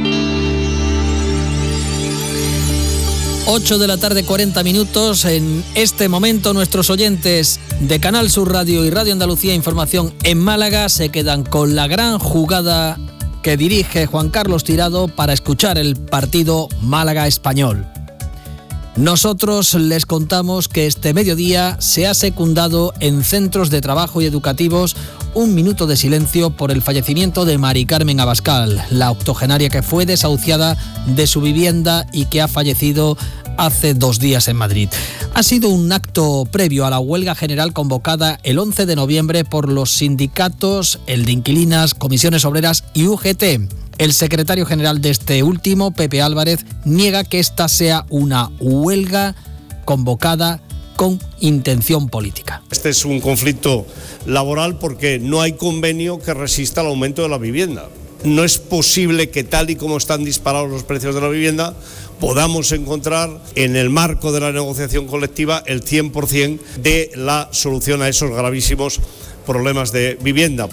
ocho de la tarde, cuarenta minutos. En este momento nuestros oyentes de Canal Sur Radio y Radio Andalucía Información en Málaga se quedan con la gran jugada que dirige Juan Carlos Tirado para escuchar el partido Málaga-Español. Nosotros les contamos que este mediodía se ha secundado en centros de trabajo y educativos un minuto de silencio por el fallecimiento de Mari Carmen Abascal, la octogenaria que fue desahuciada de su vivienda y que ha fallecido hace dos días en Madrid. Ha sido un acto previo a la huelga general convocada el once de noviembre por los sindicatos, el de inquilinas, comisiones obreras y U G T. El secretario general de este último, Pepe Álvarez, niega que esta sea una huelga convocada con intención política. Este es un conflicto laboral porque no hay convenio que resista al aumento de la vivienda. No es posible que, tal y como están disparados los precios de la vivienda, podamos encontrar en el marco de la negociación colectiva el cien por ciento de la solución a esos gravísimos problemas de vivienda.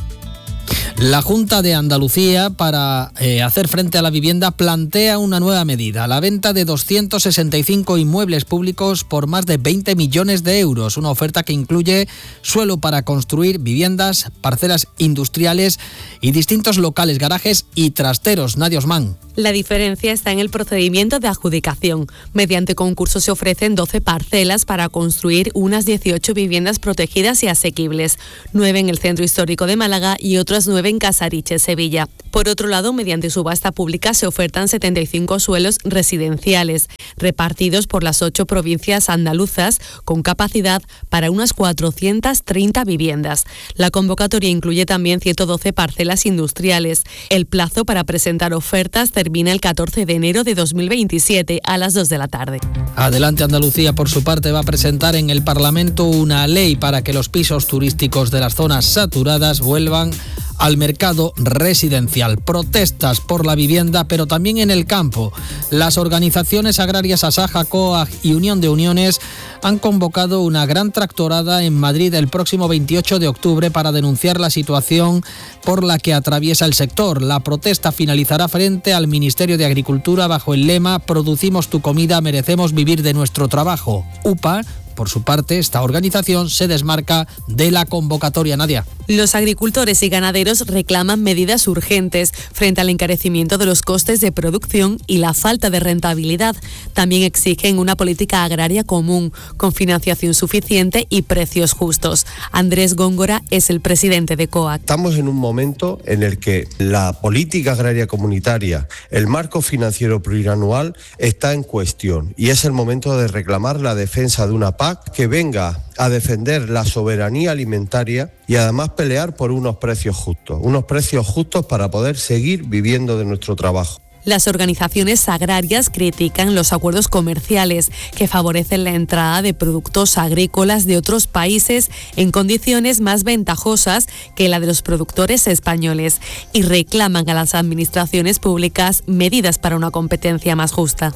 La Junta de Andalucía, para eh, hacer frente a la vivienda, plantea una nueva medida, la venta de doscientos sesenta y cinco inmuebles públicos por más de veinte millones de euros, una oferta que incluye suelo para construir viviendas, parcelas industriales y distintos locales, garajes y trasteros. Nadia Osman. La diferencia está en el procedimiento de adjudicación. Mediante concurso se ofrecen doce parcelas para construir unas dieciocho viviendas protegidas y asequibles, nueve en el centro histórico de Málaga y otras nueve en Casariche, Sevilla. Por otro lado, mediante subasta pública se ofertan setenta y cinco suelos residenciales, repartidos por las ocho provincias andaluzas, con capacidad para unas cuatrocientas treinta viviendas. La convocatoria incluye también ciento doce parcelas industriales. El plazo para presentar ofertas termina el catorce de enero de dos mil veintisiete a las dos de la tarde. Adelante Andalucía, por su parte, va a presentar en el Parlamento una ley para que los pisos turísticos de las zonas saturadas vuelvan al mercado residencial. Protestas por la vivienda, pero también en el campo. Las organizaciones agrarias Asaja, COAG y Unión de Uniones han convocado una gran tractorada en Madrid el próximo veintiocho de octubre para denunciar la situación por la que atraviesa el sector. La protesta finalizará frente al Ministerio de Agricultura bajo el lema "Producimos tu comida, merecemos vivir de nuestro trabajo". UPA, por su parte, esta organización se desmarca de la convocatoria. Nadia. Los agricultores y ganaderos reclaman medidas urgentes frente al encarecimiento de los costes de producción y la falta de rentabilidad. También exigen una política agraria común, con financiación suficiente y precios justos. Andrés Góngora es el presidente de COAG. Estamos en un momento en el que la política agraria comunitaria, el marco financiero plurianual, está en cuestión y es el momento de reclamar la defensa de una P A C que venga a defender la soberanía alimentaria y además pelear por unos precios justos, unos precios justos para poder seguir viviendo de nuestro trabajo. Las organizaciones agrarias critican los acuerdos comerciales que favorecen la entrada de productos agrícolas de otros países en condiciones más ventajosas que la de los productores españoles y reclaman a las administraciones públicas medidas para una competencia más justa.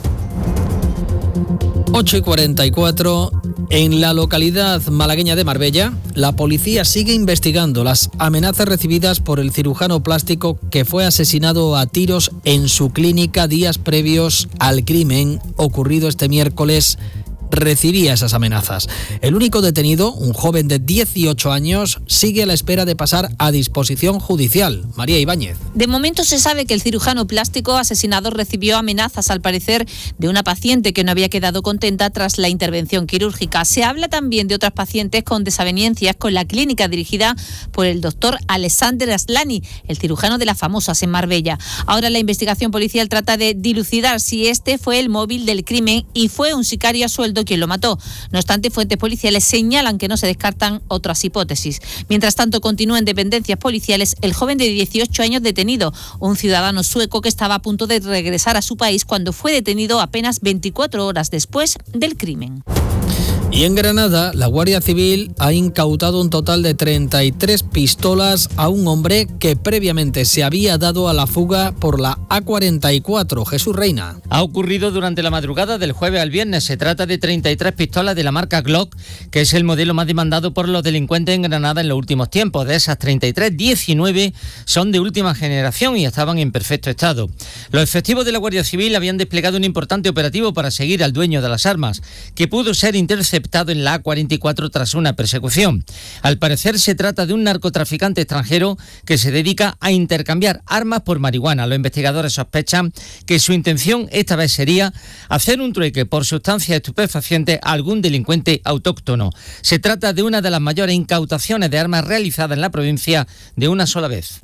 ocho y cuarenta y cuatro. En la localidad malagueña de Marbella, la policía sigue investigando las amenazas recibidas por el cirujano plástico que fue asesinado a tiros en su clínica días previos al crimen ocurrido este miércoles. Recibía esas amenazas. El único detenido, un joven de dieciocho años, sigue a la espera de pasar a disposición judicial. María Ibáñez. De momento se sabe que el cirujano plástico asesinado recibió amenazas, al parecer, de una paciente que no había quedado contenta tras la intervención quirúrgica. Se habla también de otras pacientes con desavenencias con la clínica dirigida por el doctor Alexander Aslani, el cirujano de las famosas en Marbella. Ahora la investigación policial trata de dilucidar si este fue el móvil del crimen y fue un sicario a sueldo quien lo mató. No obstante, fuentes policiales señalan que no se descartan otras hipótesis. Mientras tanto, continúa en dependencias policiales el joven de dieciocho años detenido, un ciudadano sueco que estaba a punto de regresar a su país cuando fue detenido apenas veinticuatro horas después del crimen. Y en Granada, la Guardia Civil ha incautado un total de treinta y tres pistolas a un hombre que previamente se había dado a la fuga por la A cuarenta y cuatro. Jesús Reina. Ha ocurrido durante la madrugada del jueves al viernes. Se trata de treinta y tres pistolas de la marca Glock, que es el modelo más demandado por los delincuentes en Granada en los últimos tiempos. De esas treinta y tres, diecinueve son de última generación y estaban en perfecto estado. Los efectivos de la Guardia Civil habían desplegado un importante operativo para seguir al dueño de las armas, que pudo ser interceptado interceptado en la A cuarenta y cuatro tras una persecución. Al parecer se trata de un narcotraficante extranjero que se dedica a intercambiar armas por marihuana. Los investigadores sospechan que su intención esta vez sería hacer un trueque por sustancias estupefacientes a algún delincuente autóctono. Se trata de una de las mayores incautaciones de armas realizadas en la provincia de una sola vez.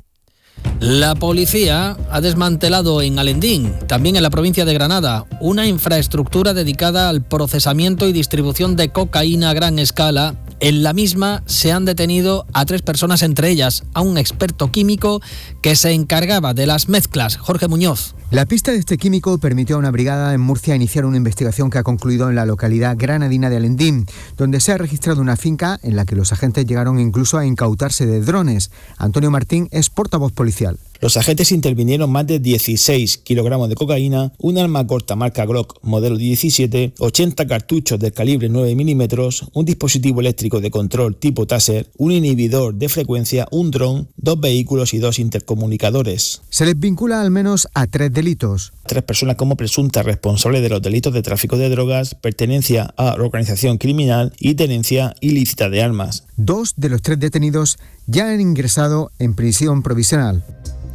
La policía ha desmantelado en Alendín, también en la provincia de Granada, una infraestructura dedicada al procesamiento y distribución de cocaína a gran escala. En la misma se han detenido a tres personas, entre ellas a un experto químico que se encargaba de las mezclas. Jorge Muñoz. La pista de este químico permitió a una brigada en Murcia iniciar una investigación que ha concluido en la localidad granadina de Alendín, donde se ha registrado una finca en la que los agentes llegaron incluso a incautarse de drones. Antonio Martín es portavoz policial. Los agentes intervinieron más de dieciséis kilogramos de cocaína, un arma corta marca Glock modelo diecisiete, ochenta cartuchos del calibre nueve milímetros, un dispositivo eléctrico de control tipo Taser, un inhibidor de frecuencia, un dron, dos vehículos y dos intercomunicadores. Se les vincula al menos a tres delitos. Tres personas como presuntas responsables de los delitos de tráfico de drogas, pertenencia a organización criminal y tenencia ilícita de armas. Dos de los tres detenidos ya han ingresado en prisión provisional.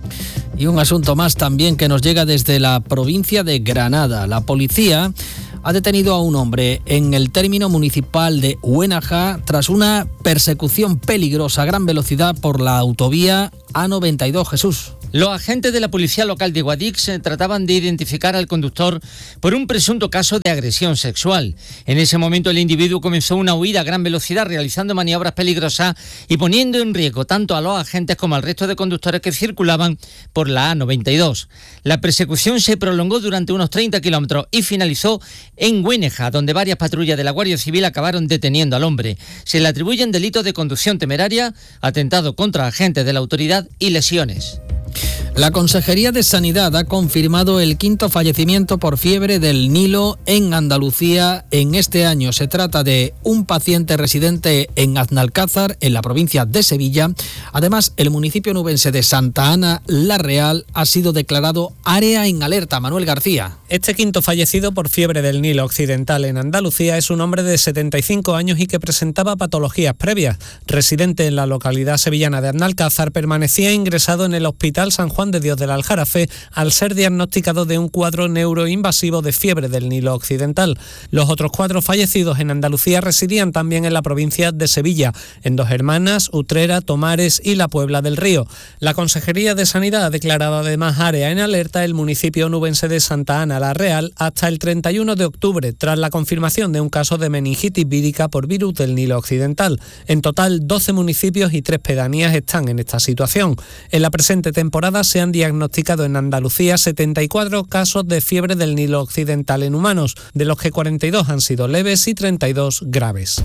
Y un asunto más también que nos llega desde la provincia de Granada. La policía ha detenido a un hombre en el término municipal de Huénaja tras una persecución peligrosa a gran velocidad por la autovía A noventa y dos. Jesús. Los agentes de la policía local de Guadix trataban de identificar al conductor por un presunto caso de agresión sexual. En ese momento el individuo comenzó una huida a gran velocidad realizando maniobras peligrosas y poniendo en riesgo tanto a los agentes como al resto de conductores que circulaban por la A noventa y dos. La persecución se prolongó durante unos treinta kilómetros y finalizó en Güeneja, donde varias patrullas de la Guardia Civil acabaron deteniendo al hombre. Se le atribuyen delitos de conducción temeraria, atentado contra agentes de la autoridad y lesiones. La Consejería de Sanidad ha confirmado el quinto fallecimiento por fiebre del Nilo en Andalucía en este año. Se trata de un paciente residente en Aznalcázar, en la provincia de Sevilla. Además, el municipio nubense de Santa Ana la Real ha sido declarado área en alerta. Manuel García. Este quinto fallecido por fiebre del Nilo occidental en Andalucía es un hombre de setenta y cinco años y que presentaba patologías previas. Residente en la localidad sevillana de Aznalcázar, permanecía ingresado en el Hospital San Juan de Dios del Aljarafe al ser diagnosticado de un cuadro neuroinvasivo de fiebre del Nilo occidental. Los otros cuatro fallecidos en Andalucía residían también en la provincia de Sevilla, en Dos Hermanas, Utrera, Tomares y la Puebla del Río. La Consejería de Sanidad ha declarado además área en alerta el municipio nubense de Santa Ana la Real hasta el treinta y uno de octubre, tras la confirmación de un caso de meningitis vírica por virus del Nilo occidental. En total, doce municipios y tres pedanías están en esta situación. En la presente temporada se han diagnosticado en Andalucía setenta y cuatro casos de fiebre del Nilo occidental en humanos, de los que cuarenta y dos han sido leves y treinta y dos graves.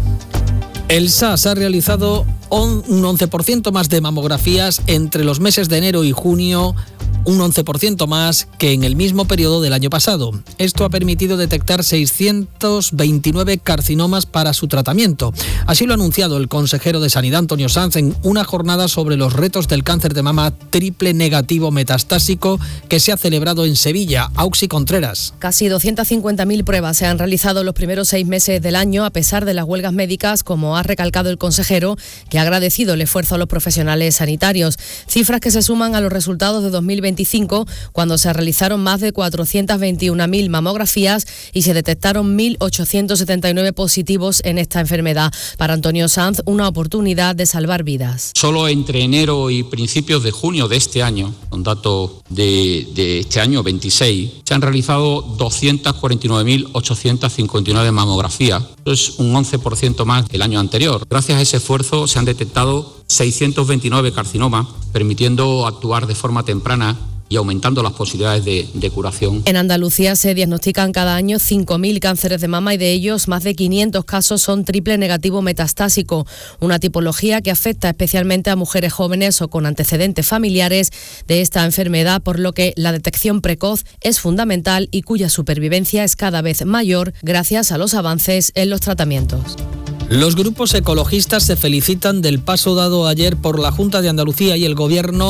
El S A S ha realizado un once por ciento más de mamografías entre los meses de enero y junio, un once por ciento más que en el mismo periodo del año pasado. Esto ha permitido detectar seiscientos veintinueve carcinomas para su tratamiento. Así lo ha anunciado el consejero de Sanidad, Antonio Sanz, en una jornada sobre los retos del cáncer de mama triple negativo metastásico que se ha celebrado en Sevilla. Auxi Contreras. Casi doscientas cincuenta mil pruebas se han realizado los primeros seis meses del año, a pesar de las huelgas médicas, como ha recalcado el consejero, que ha agradecido el esfuerzo a los profesionales sanitarios. Cifras que se suman a los resultados de dos mil veinticinco, cuando se realizaron más de cuatrocientas veintiuna mil mamografías y se detectaron mil ochocientos setenta y nueve positivos en esta enfermedad. Para Antonio Sanz, una oportunidad de salvar vidas. Solo entre enero y principios de junio de este año, con datos de, de este año veintiséis, se han realizado doscientas cuarenta y nueve mil ochocientas cincuenta y nueve mamografías. Eso es un once por ciento más que el año anterior. Gracias a ese esfuerzo se han detectado seiscientos veintinueve carcinomas, permitiendo actuar de forma temprana y aumentando las posibilidades de, de curación. En Andalucía se diagnostican cada año cinco mil cánceres de mama y de ellos más de quinientos casos son triple negativo metastásico, una tipología que afecta especialmente a mujeres jóvenes o con antecedentes familiares de esta enfermedad, por lo que la detección precoz es fundamental y cuya supervivencia es cada vez mayor gracias a los avances en los tratamientos. Los grupos ecologistas se felicitan del paso dado ayer por la Junta de Andalucía y el Gobierno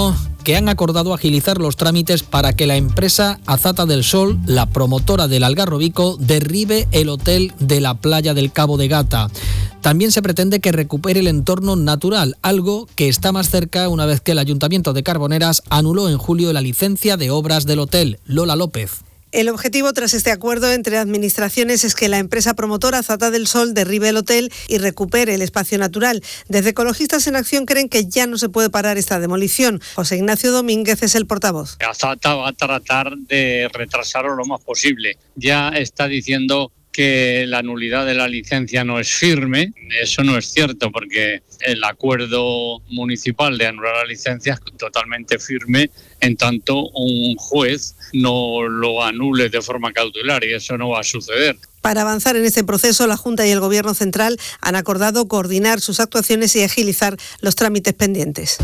que han acordado agilizar los trámites para que la empresa Azata del Sol, la promotora del Algarrobico, derribe el hotel de la playa del Cabo de Gata. También se pretende que recupere el entorno natural, algo que está más cerca una vez que el Ayuntamiento de Carboneras anuló en julio la licencia de obras del hotel. Lola López. El objetivo tras este acuerdo entre administraciones es que la empresa promotora Azata del Sol derribe el hotel y recupere el espacio natural. Desde Ecologistas en Acción creen que ya no se puede parar esta demolición. José Ignacio Domínguez es el portavoz. Azata va a tratar de retrasarlo lo más posible. Ya está diciendo que la nulidad de la licencia no es firme. Eso no es cierto, porque el acuerdo municipal de anular la licencia es totalmente firme en tanto un juez no lo anule de forma cautelar, y eso no va a suceder. Para avanzar en este proceso, la Junta y el Gobierno Central han acordado coordinar sus actuaciones y agilizar los trámites pendientes.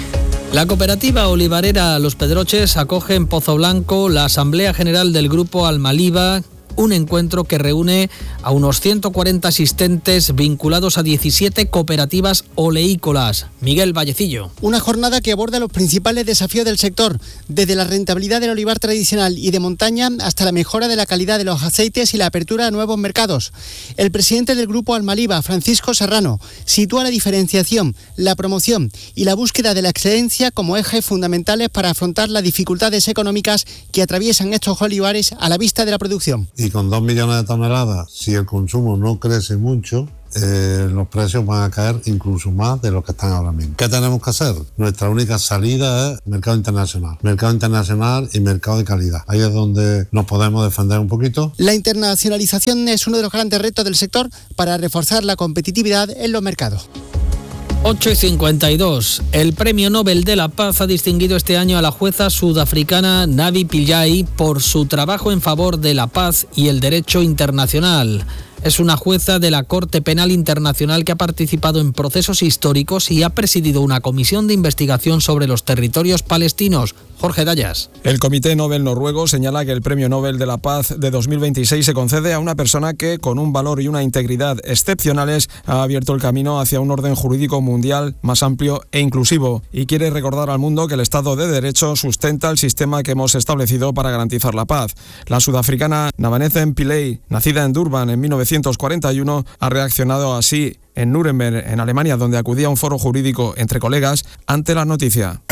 La cooperativa olivarera Los Pedroches acoge en Pozo Blanco la Asamblea General del Grupo Almaliva, un encuentro que reúne a unos ciento cuarenta asistentes vinculados a diecisiete cooperativas oleícolas. Miguel Vallecillo. Una jornada que aborda los principales desafíos del sector, desde la rentabilidad del olivar tradicional y de montaña hasta la mejora de la calidad de los aceites y la apertura a nuevos mercados. El presidente del Grupo Almaliva, Francisco Serrano, sitúa la diferenciación, la promoción y la búsqueda de la excelencia como ejes fundamentales para afrontar las dificultades económicas que atraviesan estos olivares a la vista de la producción. Y con dos millones de toneladas, si el consumo no crece mucho, eh, los precios van a caer incluso más de lo que están ahora mismo. ¿Qué tenemos que hacer? Nuestra única salida es mercado internacional. Mercado internacional y mercado de calidad. Ahí es donde nos podemos defender un poquito. La internacionalización es uno de los grandes retos del sector para reforzar la competitividad en los mercados. ocho y cincuenta y dos. El Premio Nobel de la Paz ha distinguido este año a la jueza sudafricana Navi Pillay por su trabajo en favor de la paz y el derecho internacional. Es una jueza de la Corte Penal Internacional que ha participado en procesos históricos y ha presidido una comisión de investigación sobre los territorios palestinos. Jorge Dayas. El Comité Nobel noruego señala que el Premio Nobel de la Paz de dos mil veintiséis se concede a una persona que, con un valor y una integridad excepcionales, ha abierto el camino hacia un orden jurídico mundial más amplio e inclusivo, y quiere recordar al mundo que el Estado de Derecho sustenta el sistema que hemos establecido para garantizar la paz. La sudafricana Navanethem Pillay, nacida en Durban en mil novecientos cuarenta y uno, ha reaccionado así en Nuremberg, en Alemania, donde acudía a un foro jurídico entre colegas ante la noticia.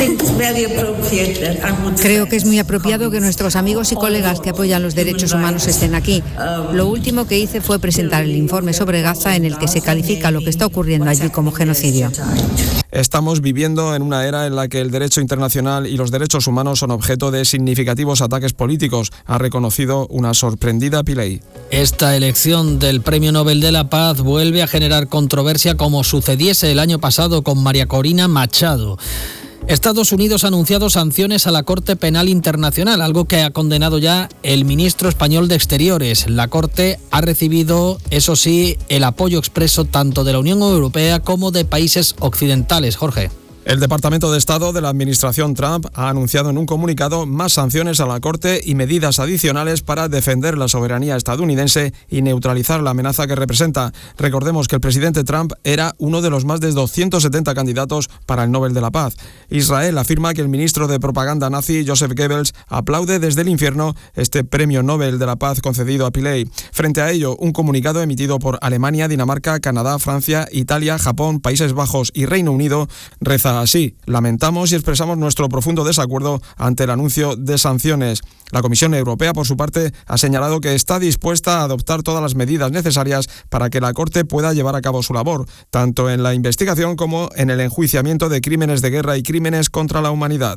Creo que es muy apropiado que nuestros amigos y colegas que apoyan los derechos humanos estén aquí. Lo último que hice fue presentar el informe sobre Gaza, en el que se califica lo que está ocurriendo allí como genocidio. Estamos viviendo en una era en la que el derecho internacional y los derechos humanos son objeto de significativos ataques políticos, ha reconocido una sorprendida Pillay. Esta elección del Premio Nobel de la Paz vuelve a generar controversia, como sucediese el año pasado con María Corina Machado. Estados Unidos ha anunciado sanciones a la Corte Penal Internacional, algo que ha condenado ya el ministro español de Exteriores. La Corte ha recibido, eso sí, el apoyo expreso tanto de la Unión Europea como de países occidentales. Jorge. El Departamento de Estado de la Administración Trump ha anunciado en un comunicado más sanciones a la Corte y medidas adicionales para defender la soberanía estadounidense y neutralizar la amenaza que representa. Recordemos que el presidente Trump era uno de los más de doscientos setenta candidatos para el Nobel de la Paz. Israel afirma que el ministro de propaganda nazi, Joseph Goebbels, aplaude desde el infierno este Premio Nobel de la Paz concedido a Pillay. Frente a ello, un comunicado emitido por Alemania, Dinamarca, Canadá, Francia, Italia, Japón, Países Bajos y Reino Unido reza así: lamentamos y expresamos nuestro profundo desacuerdo ante el anuncio de sanciones. La Comisión Europea, por su parte, ha señalado que está dispuesta a adoptar todas las medidas necesarias para que la Corte pueda llevar a cabo su labor, tanto en la investigación como en el enjuiciamiento de crímenes de guerra y crímenes contra la humanidad.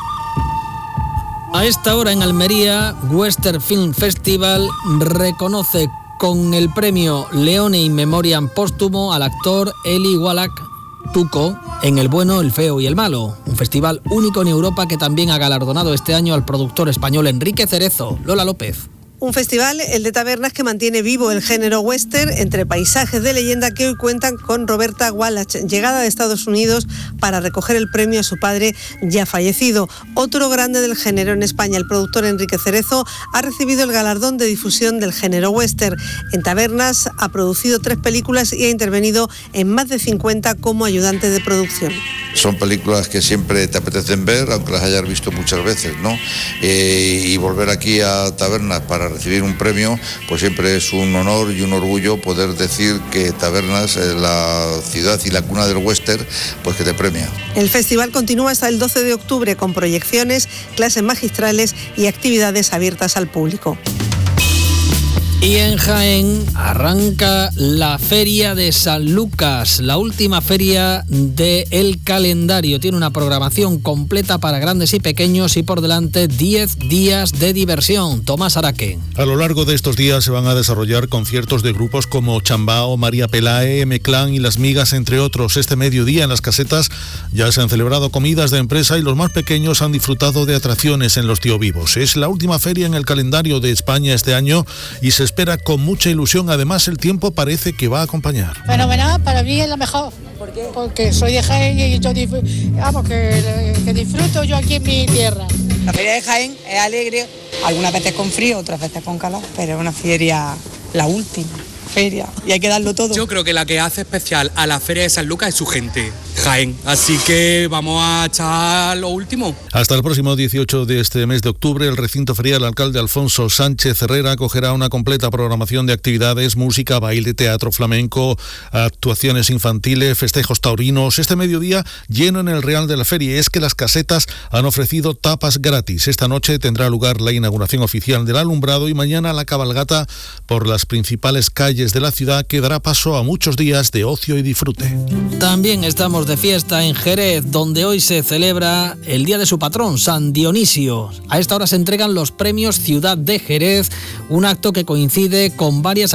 A esta hora en Almería, Western Film Festival reconoce con el premio Leone in Memoriam póstumo al actor Eli Wallach Tuco en El bueno, el feo y el malo, un festival único en Europa que también ha galardonado este año al productor español Enrique Cerezo. Lola López. Un festival, el de Tabernas, que mantiene vivo el género western entre paisajes de leyenda que hoy cuentan con Roberta Wallach, llegada de Estados Unidos para recoger el premio a su padre ya fallecido. Otro grande del género en España, el productor Enrique Cerezo, ha recibido el galardón de difusión del género western. En Tabernas ha producido tres películas y ha intervenido en más de cincuenta como ayudante de producción. Son películas que siempre te apetecen ver, aunque las hayas visto muchas veces, ¿no? Eh, y volver aquí a Tabernas para recibir un premio, pues siempre es un honor y un orgullo poder decir que Tabernas es la ciudad y la cuna del western, pues que te premia. El festival continúa hasta el doce de octubre con proyecciones, clases magistrales y actividades abiertas al público. Y en Jaén arranca la Feria de San Lucas, la última feria del calendario. Tiene una programación completa para grandes y pequeños y por delante diez días de diversión. Tomás Araque. A lo largo de estos días se van a desarrollar conciertos de grupos como Chambao, María Pelae, M-Clan y Las Migas, entre otros. Este mediodía en las casetas ya se han celebrado comidas de empresa y los más pequeños han disfrutado de atracciones en los Tío Vivos. Es la última feria en el calendario de España este año y se espera con mucha ilusión. Además, el tiempo parece que va a acompañar. Fenomenal, para mí es la mejor. ¿Por qué? Porque soy de Jaén y yo vamos, que, que disfruto yo aquí en mi tierra. La feria de Jaén es alegre, algunas veces con frío, otras veces con calor, pero es una feria, la última feria, y hay que darlo todo. Yo creo que la que hace especial a la Feria de San Lucas es su gente, Jaén, así que vamos a echar lo último. Hasta el próximo dieciocho de este mes de octubre, el recinto ferial alcalde Alfonso Sánchez Herrera acogerá una completa programación de actividades, música, baile, teatro flamenco, actuaciones infantiles, festejos taurinos. Este mediodía lleno en el Real de la Feria. Es que las casetas han ofrecido tapas gratis. Esta noche tendrá lugar la inauguración oficial del alumbrado y mañana la cabalgata por las principales calles de la ciudad que dará paso a muchos días de ocio y disfrute. También estamos de fiesta en Jerez, donde hoy se celebra el día de su patrón, San Dionisio. A esta hora se entregan los premios Ciudad de Jerez, un acto que coincide con varias